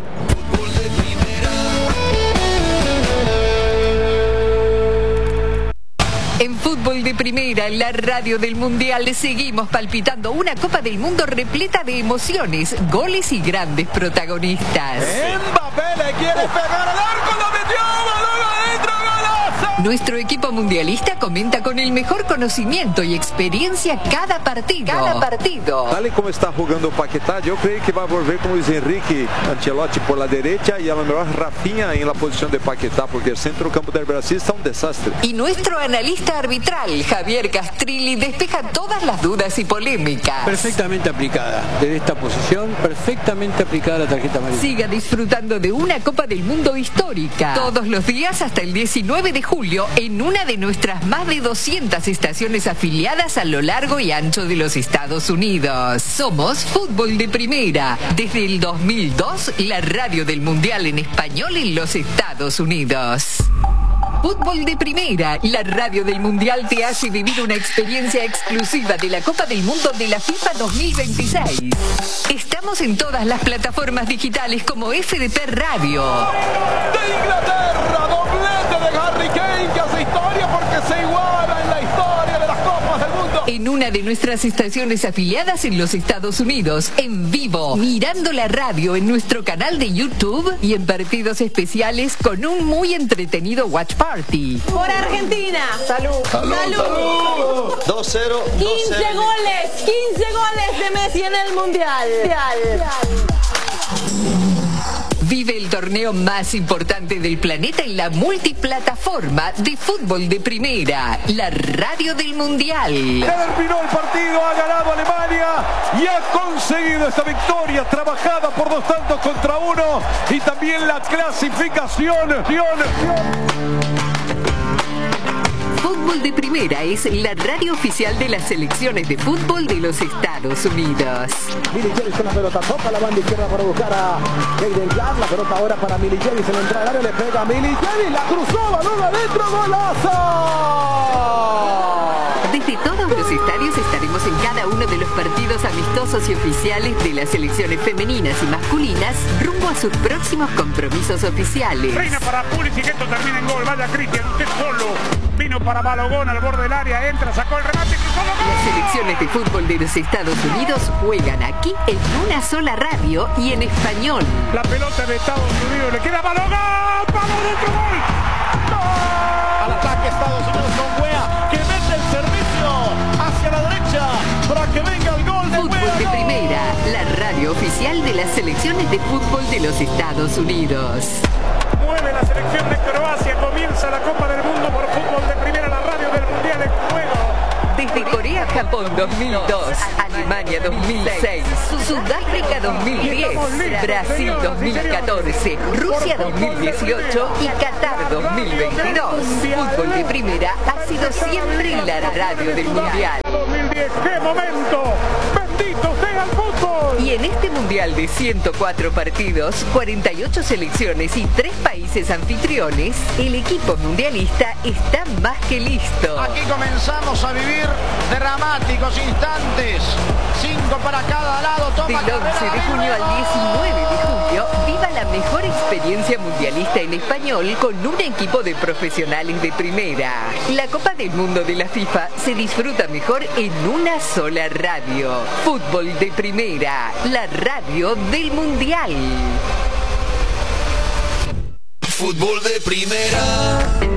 En Fútbol de Primera, en la radio del Mundial, seguimos palpitando una Copa del Mundo repleta de emociones, goles y grandes protagonistas. Mbappé le quiere pegar al arco, lo metió, balón adentro, golazo. Nuestro equipo mundialista comenta con el mejor conocimiento y experiencia cada partido. Cada partido. Tal y como está jugando Paquetá, yo creo que va a volver como Luis Enrique Ancelotti por la derecha y a lo mejor Rafinha en la posición de Paquetá, porque el centro del campo del Brasil está un desastre. Y nuestro analista arbitral, Javier Castrilli, despeja todas las dudas y polémicas. Perfectamente aplicada. Desde esta posición, perfectamente aplicada la tarjeta amarilla. Siga disfrutando de una Copa del Mundo histórica. Todos los días hasta el diecinueve de julio en una de nuestras más de doscientas estaciones afiliadas a lo largo y ancho de los Estados Unidos. Somos Fútbol de Primera. Desde el dos mil dos, la radio del Mundial en español en los Estados Unidos. Fútbol de Primera, la radio del Mundial te hace vivir una experiencia exclusiva de la Copa del Mundo de la FIFA dos mil veintiséis. Estamos en todas las plataformas digitales como F D P Radio. De Inglaterra, doblete de Harry Kane que hace historia porque se iguala en la historia de las Copas del Mundo. En una de nuestras estaciones afiliadas en los Estados Unidos, en vivo, mirando la radio en nuestro canal de YouTube y en partidos especiales con un muy entretenido watch party. Por Argentina. Salud. Salud. Salud. dos cero. quince goles. quince goles de Messi en el Mundial. Vive el torneo más importante del planeta en la multiplataforma de Fútbol de Primera, la radio del Mundial. Terminó el partido, ha ganado Alemania y ha conseguido esta victoria trabajada por dos tantos contra uno y también la clasificación. Fútbol de Primera es la radio oficial de las selecciones de fútbol de los Estados Unidos. Milicevic con la pelota, toca la banda izquierda para buscar a Keiden Jack, la pelota ahora para Milicevic, se le entra al área, le pega a Milicevic, la cruzó, balón adentro, golazo. Desde todos los estadios estaremos en cada uno de los los partidos amistosos y oficiales de las selecciones femeninas y masculinas rumbo a sus próximos compromisos oficiales. Reina para Pulisic, esto termina en gol. Vaya Cristian, usted solo. Vino para Balogón al borde del área, entra, sacó el remate, cruzó la gol. Las selecciones de fútbol de los Estados Unidos juegan aquí en una sola radio y en español. La pelota de Estados Unidos le queda a Balogón. ¡Palo dentro, gol! ¡No! Al ataque Estados Unidos con Wea, que mete el servicio hacia la derecha para que venga el gol de Fútbol Wea, de ¡gol! Primera, la radio oficial de las selecciones de fútbol de los Estados Unidos. Mueve la selección de Croacia, comienza la Copa del Mundo por Fútbol de Primera, la radio del Mundial en juego. Desde Corea-Japón dos mil dos, Alemania dos mil seis, Sudáfrica dos mil diez, Brasil dos mil catorce, Rusia dos mil dieciocho y Qatar dos mil veintidós. Fútbol de Primera ha sido siempre la radio del Mundial. dos mil diez, ¡qué momento! ¡Bendito sea el fútbol! Y en este Mundial de ciento cuatro partidos, cuarenta y ocho selecciones y tres países anfitriones, el equipo mundialista está más que listo. Aquí comenzamos a vivir dramáticos instantes. Cinco para cada lado. Toma Del once de junio al diecinueve de julio, viva la mejor experiencia mundialista en español con un equipo de profesionales de primera. La Copa del Mundo de la FIFA se disfruta mejor en una sola radio. Fútbol de Primera, la radio del Mundial. Fútbol de Primera.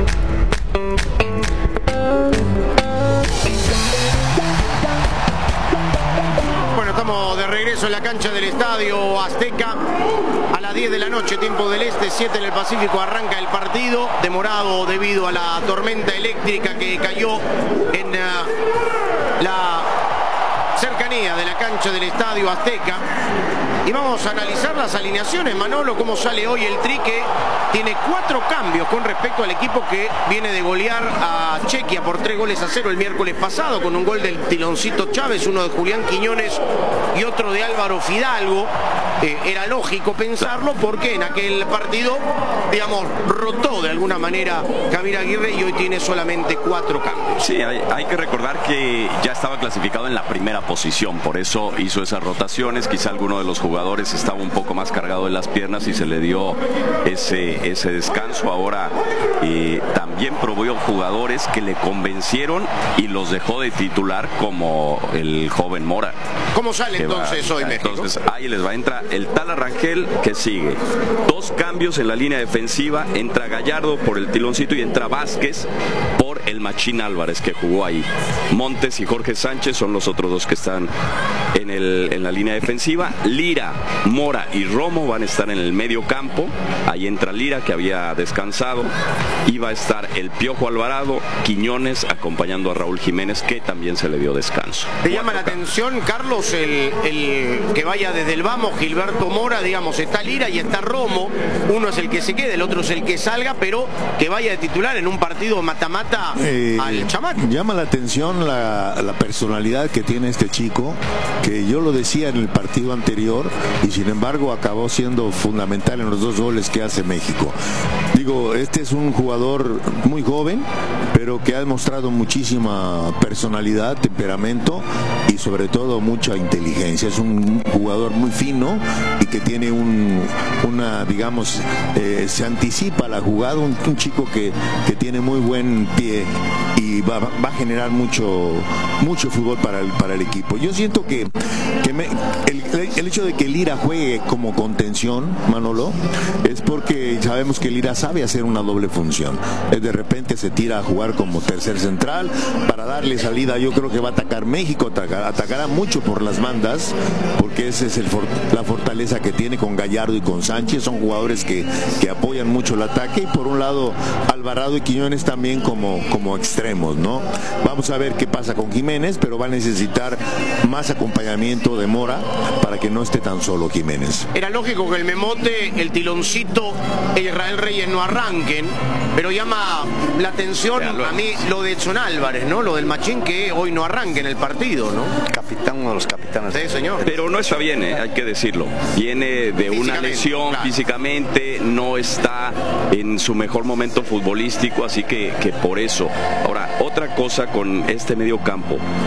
Bueno, estamos de regreso en la cancha del Estadio Azteca. A las diez de la noche, tiempo del este, siete en el Pacífico, arranca el partido. Demorado debido a la tormenta eléctrica que cayó en uh, la cercanía de la cancha del Estadio Azteca. Y vamos a analizar las alineaciones. Manolo, cómo sale hoy el Tri, que tiene cuatro cambios con respecto al equipo que viene de golear a Chequia por tres goles a cero el miércoles pasado, con un gol del Tiloncito Chávez, uno de Julián Quiñones y otro de Álvaro Fidalgo. Eh, era lógico pensarlo porque en aquel partido, digamos, rotó de alguna manera Javier Aguirre y hoy tiene solamente cuatro cambios. Sí, hay, hay que recordar que ya estaba clasificado en la primera posición, por eso hizo esas rotaciones. Quizá alguno de los jugadores estaba un poco más cargado de las piernas y se le dio ese, ese descanso. Ahora eh, también probó jugadores que le convencieron y los dejó de titular, como el joven Mora. ¿Cómo sale entonces va, hoy México? Entonces ahí les va a entrar el Tala Rangel, que sigue. Dos cambios en la línea defensiva, entra Gallardo por el Tiloncito y entra Vázquez por el Machín Álvarez, que jugó ahí. Montes y Jorge Sánchez son los otros dos que están en, el, en la línea defensiva. Lira, Mora y Romo van a estar en el medio campo. Ahí entra Lira, que había descansado. Y va a estar el Piojo Alvarado, Quiñones acompañando a Raúl Jiménez, que también se le dio descanso. ¿Te llama la atención, Carlos, el, el que vaya desde el vamos, Gilberto Mora? Digamos, está Lira y está Romo. Uno es el que se quede, el otro es el que salga, pero que vaya de titular en un partido mata-mata eh, al chamaco. Llama la atención la, la personalidad que tiene este chico, que yo lo decía en el partido anterior y sin embargo acabó siendo fundamental en los dos goles que hace México. Digo, este es un jugador muy joven, pero que ha demostrado muchísima personalidad, temperamento y sobre todo mucha inteligencia. Es un jugador muy fino y que tiene un, una, digamos, eh, se anticipa a la jugada, un, un chico que, que tiene muy buen pie y va, va a generar mucho mucho fútbol para el, para el equipo. Yo siento que, que me, el, el hecho de que Lira juegue como contención, Manolo, es porque sabemos que Lira sabe hacer una doble función. De repente se tira a jugar como tercer central para darle salida. Yo creo que va a atacar México, atacar, atacará mucho por las bandas, porque esa es el, la fortaleza que tiene con Gallardo y con Sánchez. Son jugadores que, que apoyan mucho el ataque, y por un lado Alvarado y Quiñones también como, como extremos, ¿no? Vamos a ver qué pasa con Jiménez, pero va a necesitar más acompañamiento de Mora para que no esté tan solo Jiménez. Era lógico que el Memote, el Tiloncito e Israel Reyes no arranquen, pero llama la atención a mí lo de Edson Álvarez, ¿no? Lo del Machín, que hoy no arranque en el partido, ¿no? Capitán, uno de los capitanes. Sí, señor. Pero no está bien, ¿eh? Hay que decirlo. Viene de una lesión, claro. Físicamente, no está en su mejor momento futbolístico, así que, que por eso. Ahora, otra cosa con este medio campo. Y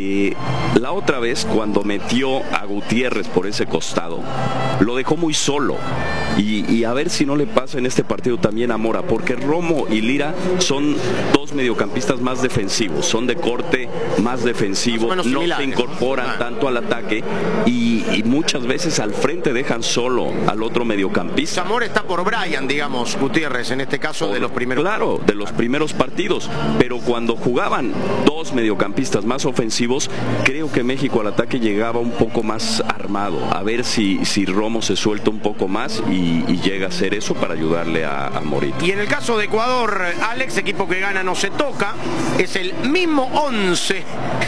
Eh, la otra vez, cuando metió a Gutiérrez por ese costado, lo dejó muy solo. Y, y a ver si no le pasa en este partido también a Mora, porque Romo y Lira son dos mediocampistas más defensivos, son de corte más defensivo, no se incorporan ah. tanto al ataque y, y muchas veces al frente dejan solo al otro mediocampista. Mora está por Brian, digamos, Gutiérrez, en este caso por, de los primeros. Claro, de los primeros partidos, pero cuando jugaban dos mediocampistas más ofensivos, creo que México al ataque llegaba un poco más armado, a ver si, si Romo se suelta un poco más y Y, y llega a hacer eso para ayudarle a, a Morita. Y en el caso de Ecuador, Alex, equipo que gana no se toca, es el mismo once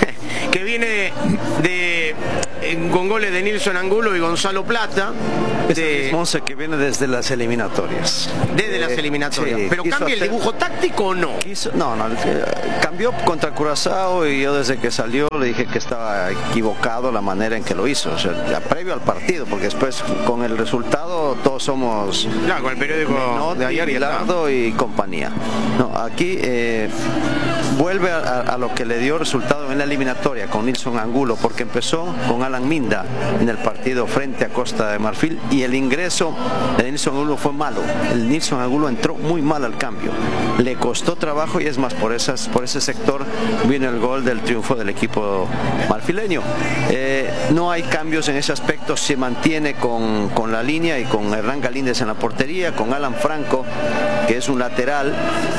que viene de, de con goles de Nilson Angulo y Gonzalo Plata. Es de, el mismo once que viene desde las eliminatorias. Desde eh, las eliminatorias. Sí, ¿pero cambia el dibujo táctico o no? Quiso, no, no, cambió contra Curazao y yo desde que salió le dije que estaba equivocado la manera en que lo hizo, o sea, ya previo al partido, porque después con el resultado todos somos claro, con el periódico Menot, de ayer y Bilardo y compañía. No, aquí eh, vuelve a, a lo que le dio resultado en la eliminatoria con Nilson Angulo, porque empezó con Alan Minda en el partido frente a Costa de Marfil y el ingreso de Nilson Angulo fue malo. El Nilson Angulo entró muy mal al cambio, le costó trabajo y es más, por, esas, por ese sector vino el gol del triunfo del equipo marfileño. Eh, no hay cambios en ese aspecto, se mantiene con, con la línea y con Hernán Galíndez en la portería, con Alan Franco, que es un lateral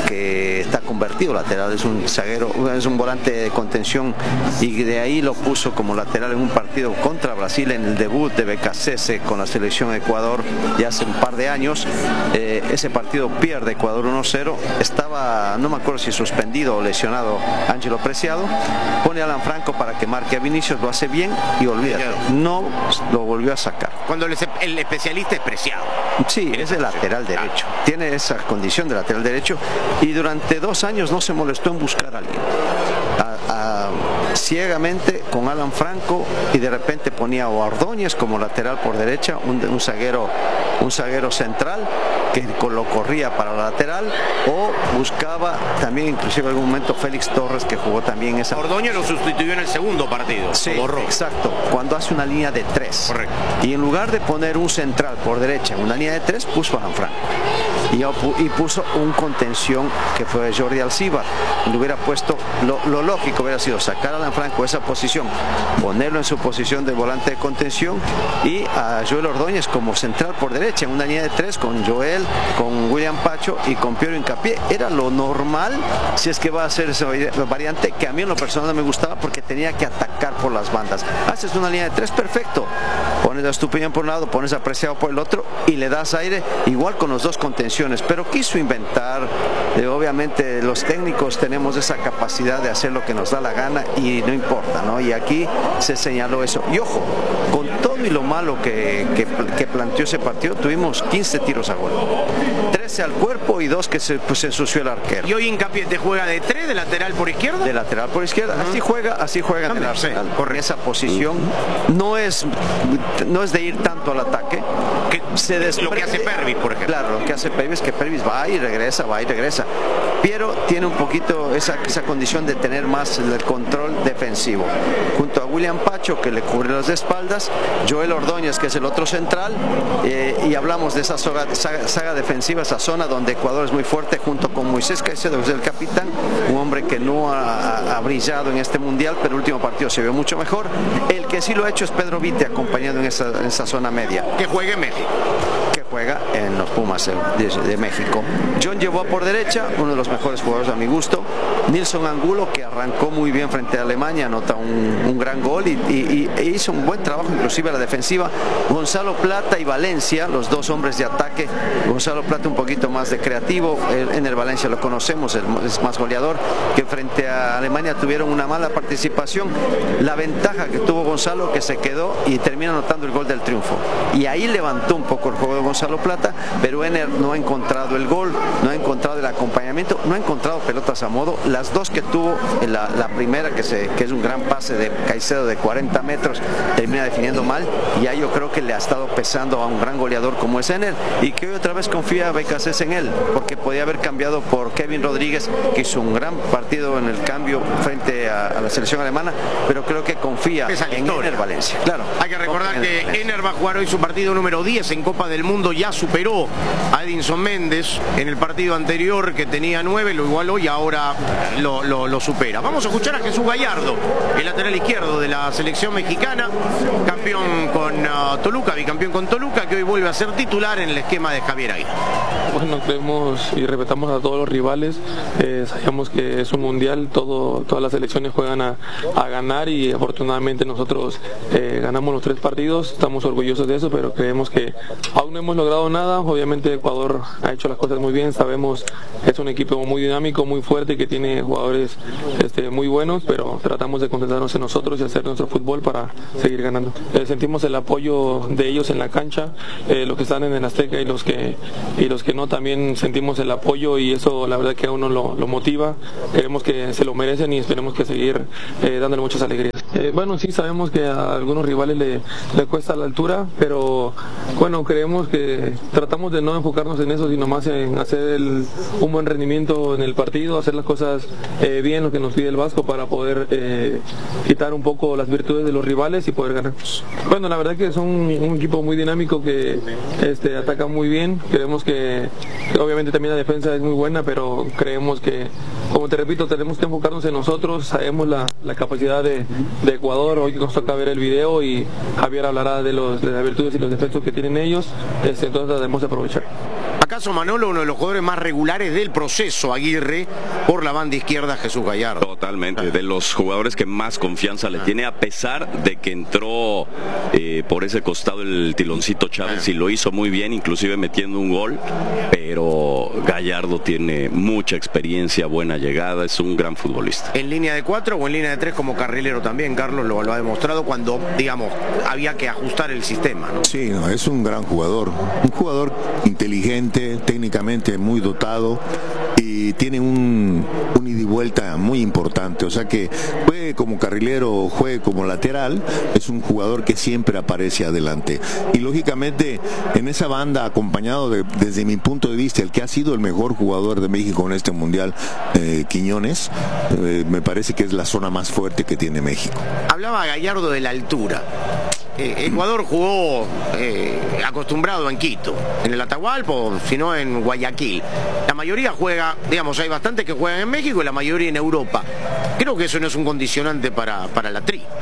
que está convertido lateral, es un zaguero, es un volante de contención y de ahí lo puso como lateral en un partido contra Brasil en el debut de Becasese con la selección de Ecuador ya hace un par de años. Eh, ese partido pierde Ecuador uno cero, estaba, no me acuerdo si suspendido o lesionado Ángelo Preciado, pone a Alan Franco para que marque a Vinicius, lo hace bien y olvídate, no lo volvió a sacar. Cuando el, el especialista es Preciado. Sí, es de lateral derecho, tiene esa condición de lateral derecho y durante dos años no se molestó en buscar a alguien. A, a, ciegamente con Alan Franco y de repente ponía a Ordóñez como lateral por derecha, un, un zaguero un zaguero central que lo corría para la lateral o buscaba también inclusive en algún momento Félix Torres que jugó también esa. Ordóñez lo sustituyó en el segundo partido. Sí, exacto, cuando hace una línea de tres. Correcto. Y en lugar de poner un central por derecha en una línea de tres puso a Alan Franco y, y puso un contención que fue Jordi Alcibar. Le hubiera puesto lo, lo lógico hubiera sido sacar a Alan Franco de esa posición, ponerlo en su posición de volante de contención y a Joel Ordóñez como central por derecha en una línea de tres con Joel, con William Pacho y con Piero Hincapié. Era lo normal si es que va a hacer esa variante que a mí en lo personal no me gustaba porque tenía que atacar por las bandas. Haces una línea de tres, perfecto, pones a Estupiñán por un lado, pones a Preciado por el otro y le das aire igual con los dos contenciones, pero quiso inventar, eh, obviamente los técnicos tenemos esa capacidad de hacer lo que nos da la gana y no importa, ¿no? Y aquí se señaló eso. Y ojo, con todo y lo malo que, que, que planteó ese partido, tuvimos quince tiros a gol. trece al cuerpo y dos que se, pues, se ensució el arquero. ¿Y hoy Hincapié te juega de tres, de lateral por izquierda? De lateral por izquierda. Uh-huh. Así juega, así juega en el Arsenal. Sí, por esa posición. Uh-huh. No es no es de ir tanto al ataque. Que se desprende, lo que hace Pervis, por ejemplo. Claro, lo que hace Pervis, que Pervis va y regresa, va y regresa. Piero tiene un poquito esa, esa condición de tener más el control defensivo. Junto a William Pacho, que le cubre las espaldas, Joel Ordóñez, que es el otro central, eh, y hablamos de esa saga, saga, saga defensiva, esa zona donde Ecuador es muy fuerte, junto con Moisés Caicedo, que es el capitán, un hombre que no ha, ha brillado en este mundial, pero el último partido se vio mucho mejor. El que sí lo ha hecho es Pedro Vite, acompañado en esa, en esa zona media. Que juegue en México. Que juega en los Pumas de, de México. John llevó por derecha, uno de los mejores jugadores a mi gusto. Nilson Angulo, que arrancó muy bien frente a Alemania, anota un, un gran gol y, y, y hizo un buen trabajo, inclusive a la defensiva. Gonzalo Plata y Valencia, los dos hombres de ataque. Gonzalo Plata un poquito más de creativo, en el Valencia lo conocemos, es más goleador, que frente a Alemania tuvieron una mala participación. La ventaja que tuvo Gonzalo, que se quedó y termina anotando el gol del triunfo. Y ahí levantó un poco el juego de Gonzalo Plata, pero Ener no ha encontrado el gol, no ha encontrado el acompañamiento, no ha encontrado pelotas a modo. las dos que tuvo, la, la primera que, se, que es un gran pase de Caicedo de cuarenta metros, termina definiendo mal, y ya yo creo que le ha estado pesando a un gran goleador como es Enner, y que hoy otra vez confía Becasés en él, porque podía haber cambiado por Kevin Rodríguez, que hizo un gran partido en el cambio frente a, a la selección alemana, pero creo que confía en Enner Valencia. Claro. Hay que recordar que Enner va a jugar hoy su partido número diez en Copa del Mundo, ya superó a Edinson Méndez en el partido anterior que tenía nueve, lo igualó y ahora lo, lo, lo supera. Vamos a escuchar a Jesús Gallardo, el lateral izquierdo de la selección mexicana, campeón con uh, Toluca, bicampeón con Toluca, que hoy vuelve a ser titular en el esquema de Javier Aguirre. Bueno, creemos y respetamos a todos los rivales, eh, sabemos que es un mundial, todo, todas las selecciones juegan a, a ganar y afortunadamente nosotros eh, ganamos los tres partidos, estamos orgullosos de eso, pero creemos que aún no hemos logrado nada. Obviamente Ecuador ha hecho las cosas muy bien, sabemos que es un equipo muy dinámico, muy fuerte, que tiene jugadores este, muy buenos, pero tratamos de concentrarnos en nosotros y hacer nuestro fútbol para seguir ganando. Eh, sentimos el apoyo de ellos en la cancha, eh, los que están en el Azteca y los que, y los que no, también sentimos el apoyo y eso la verdad que a uno lo, lo motiva. Queremos que se lo merecen y esperemos que seguir eh, dándole muchas alegrías. Eh, bueno, sí sabemos que a algunos rivales le, le cuesta la altura, pero bueno, creemos que tratamos de no enfocarnos en eso, sino más en hacer el, un buen rendimiento en el partido, hacer las cosas eh, bien, lo que nos pide el Vasco, para poder eh, quitar un poco las virtudes de los rivales y poder ganar. Bueno, la verdad que son un equipo muy dinámico que este, ataca muy bien. Creemos que, que obviamente también la defensa es muy buena, pero creemos que, como te repito, tenemos que enfocarnos en nosotros. Sabemos la, la capacidad de, de Ecuador. Hoy nos toca ver el video y Javier hablará de, los, de las virtudes y los defectos que tienen ellos, este, entonces debemos aprovechar. ¿Acaso Manolo, uno de los jugadores más regulares del proceso Aguirre, por la banda izquierda Jesús Gallardo? Totalmente, de los jugadores que más confianza le tiene, a pesar de que entró eh, por ese costado el Tiloncito Chávez y lo hizo muy bien, inclusive metiendo un gol, pero Gallardo tiene mucha experiencia, buena llegada, es un gran futbolista. ¿En línea de cuatro o en línea de tres como carrilero también, Carlos? Lo, lo ha demostrado cuando, digamos, había que ajustar el sistema, ¿no? Sí, no, es un gran jugador, un jugador inteligente, técnicamente muy dotado, y tiene un, un ida y vuelta muy importante, o sea que juegue como carrilero o juegue como lateral, es un jugador que siempre aparece adelante, y lógicamente en esa banda, acompañado de, desde mi punto de vista, el que ha sido el mejor jugador de México en este mundial, eh, Quiñones, eh, me parece que es la zona más fuerte que tiene México. Hablaba Gallardo de la altura. Eh, Ecuador jugó eh, acostumbrado en Quito, en el Atahualpa, o si no en Guayaquil. La mayoría juega, digamos, hay bastantes que juegan en México y la mayoría en Europa. Creo que eso no es un condicionante para, para la tri.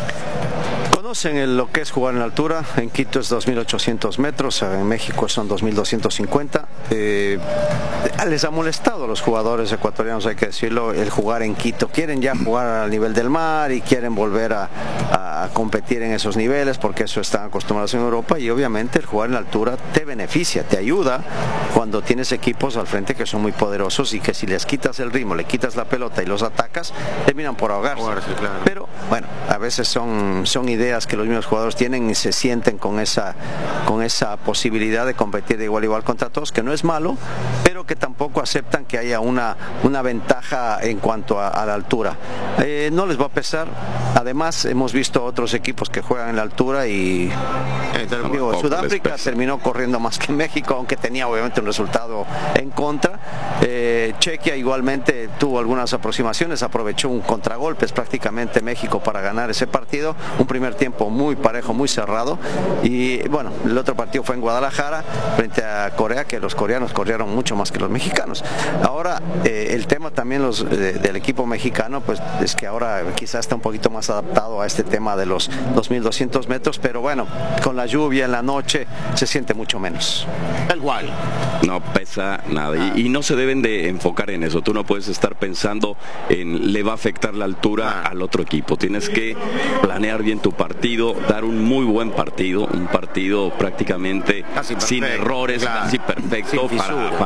Conocen el, lo que es jugar en la altura. En Quito es dos mil ochocientos metros, en México son dos mil doscientos cincuenta. Eh, les ha molestado a los jugadores ecuatorianos, hay que decirlo, el jugar en Quito. Quieren ya jugar al nivel del mar y quieren volver a, a competir en esos niveles, porque eso están acostumbrados en Europa, y obviamente el jugar en la altura te beneficia, te ayuda cuando tienes equipos al frente que son muy poderosos y que si les quitas el ritmo, le quitas la pelota y los atacas, terminan por ahogarse. Claro. Pero bueno, a veces son, son ideas que los mismos jugadores tienen y se sienten con esa, con esa posibilidad de competir de igual a igual contra todos, que no es malo, pero que tampoco aceptan que haya una, una ventaja en cuanto a, a la altura. Eh, no les va a pesar. Además, hemos visto otros equipos que juegan en la altura y eh, amigo, Sudáfrica terminó corriendo más que México, aunque tenía obviamente un resultado en contra. Eh, Chequia igualmente tuvo algunas aproximaciones, aprovechó un contragolpes prácticamente México para ganar ese partido. Un primer tiempo muy parejo, muy cerrado, y bueno, el otro partido fue en Guadalajara frente a Corea, que los coreanos corrieron mucho más que los mexicanos. Ahora eh, el tema también los, eh, del equipo mexicano, pues es que ahora quizás está un poquito más adaptado a este tema de los dos mil doscientos metros, pero bueno, con la lluvia en la noche se siente mucho menos. Tal cual. No pesa nada, ah. y, y no se deben de enfocar en eso. Tú no puedes estar pensando en le va a afectar la altura ah. al otro equipo. Tienes que planear bien tu partido, dar un muy buen partido, un partido prácticamente sin errores, claro, casi perfecto para, para avanzar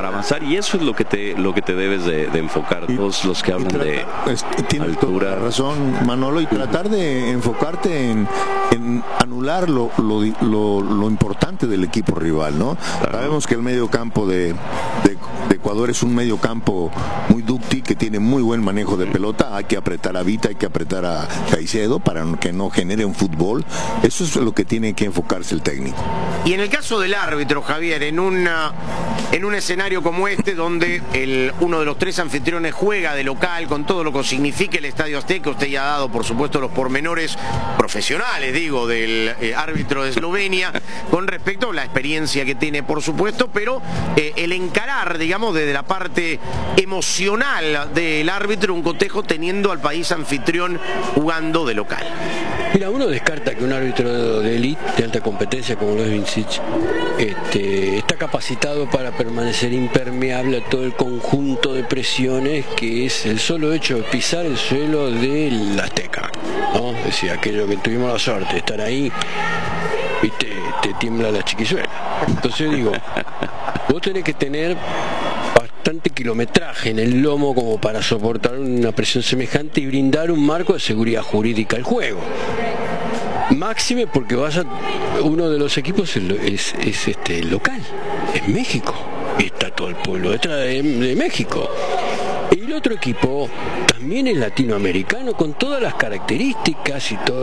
jugar y eso es lo que te lo que te debes de, de enfocar. Y, todos los que hablan trata, de es, tienes altura. Toda la razón, Manolo, y tratar de enfocarte en, en anular lo, lo, lo, lo importante del equipo rival, ¿no? Claro. Sabemos que el medio campo de, de, de Ecuador es un medio campo muy dúctil, que tiene muy buen manejo de pelota. Hay que apretar a Vita, hay que apretar a Caicedo para que no genere un fútbol. Eso es lo que tiene que enfocarse el técnico. Y en el caso del árbitro, Javier, en una en un escenario como este, donde el, uno de los tres anfitriones juega de local, con todo lo que significa el Estadio Azteca, usted ya ha dado, por supuesto, los pormenores profesionales, digo, del eh, árbitro de Eslovenia, con respecto a la experiencia que tiene, por supuesto, pero eh, el encarar, digamos, desde la parte emocional del árbitro, un cotejo teniendo al país anfitrión jugando de local. Mira, uno descarta que un árbitro de élite, de alta competencia como lo es Vincic, este, está capacitado para permanecer impermeable a todo el conjunto de presiones que es el solo hecho de pisar el suelo del Azteca, ¿no? Es decir, aquello que tuvimos la suerte de estar ahí, viste, te tiembla la chiquizuela. Entonces digo, vos tenés que tener bastante kilometraje en el lomo como para soportar una presión semejante y brindar un marco de seguridad jurídica al juego. Máxime porque vas a, uno de los equipos es, es, es este local, es México, y está todo el pueblo detrás de, de México. Y el otro equipo también es latinoamericano, con todas las características y todo.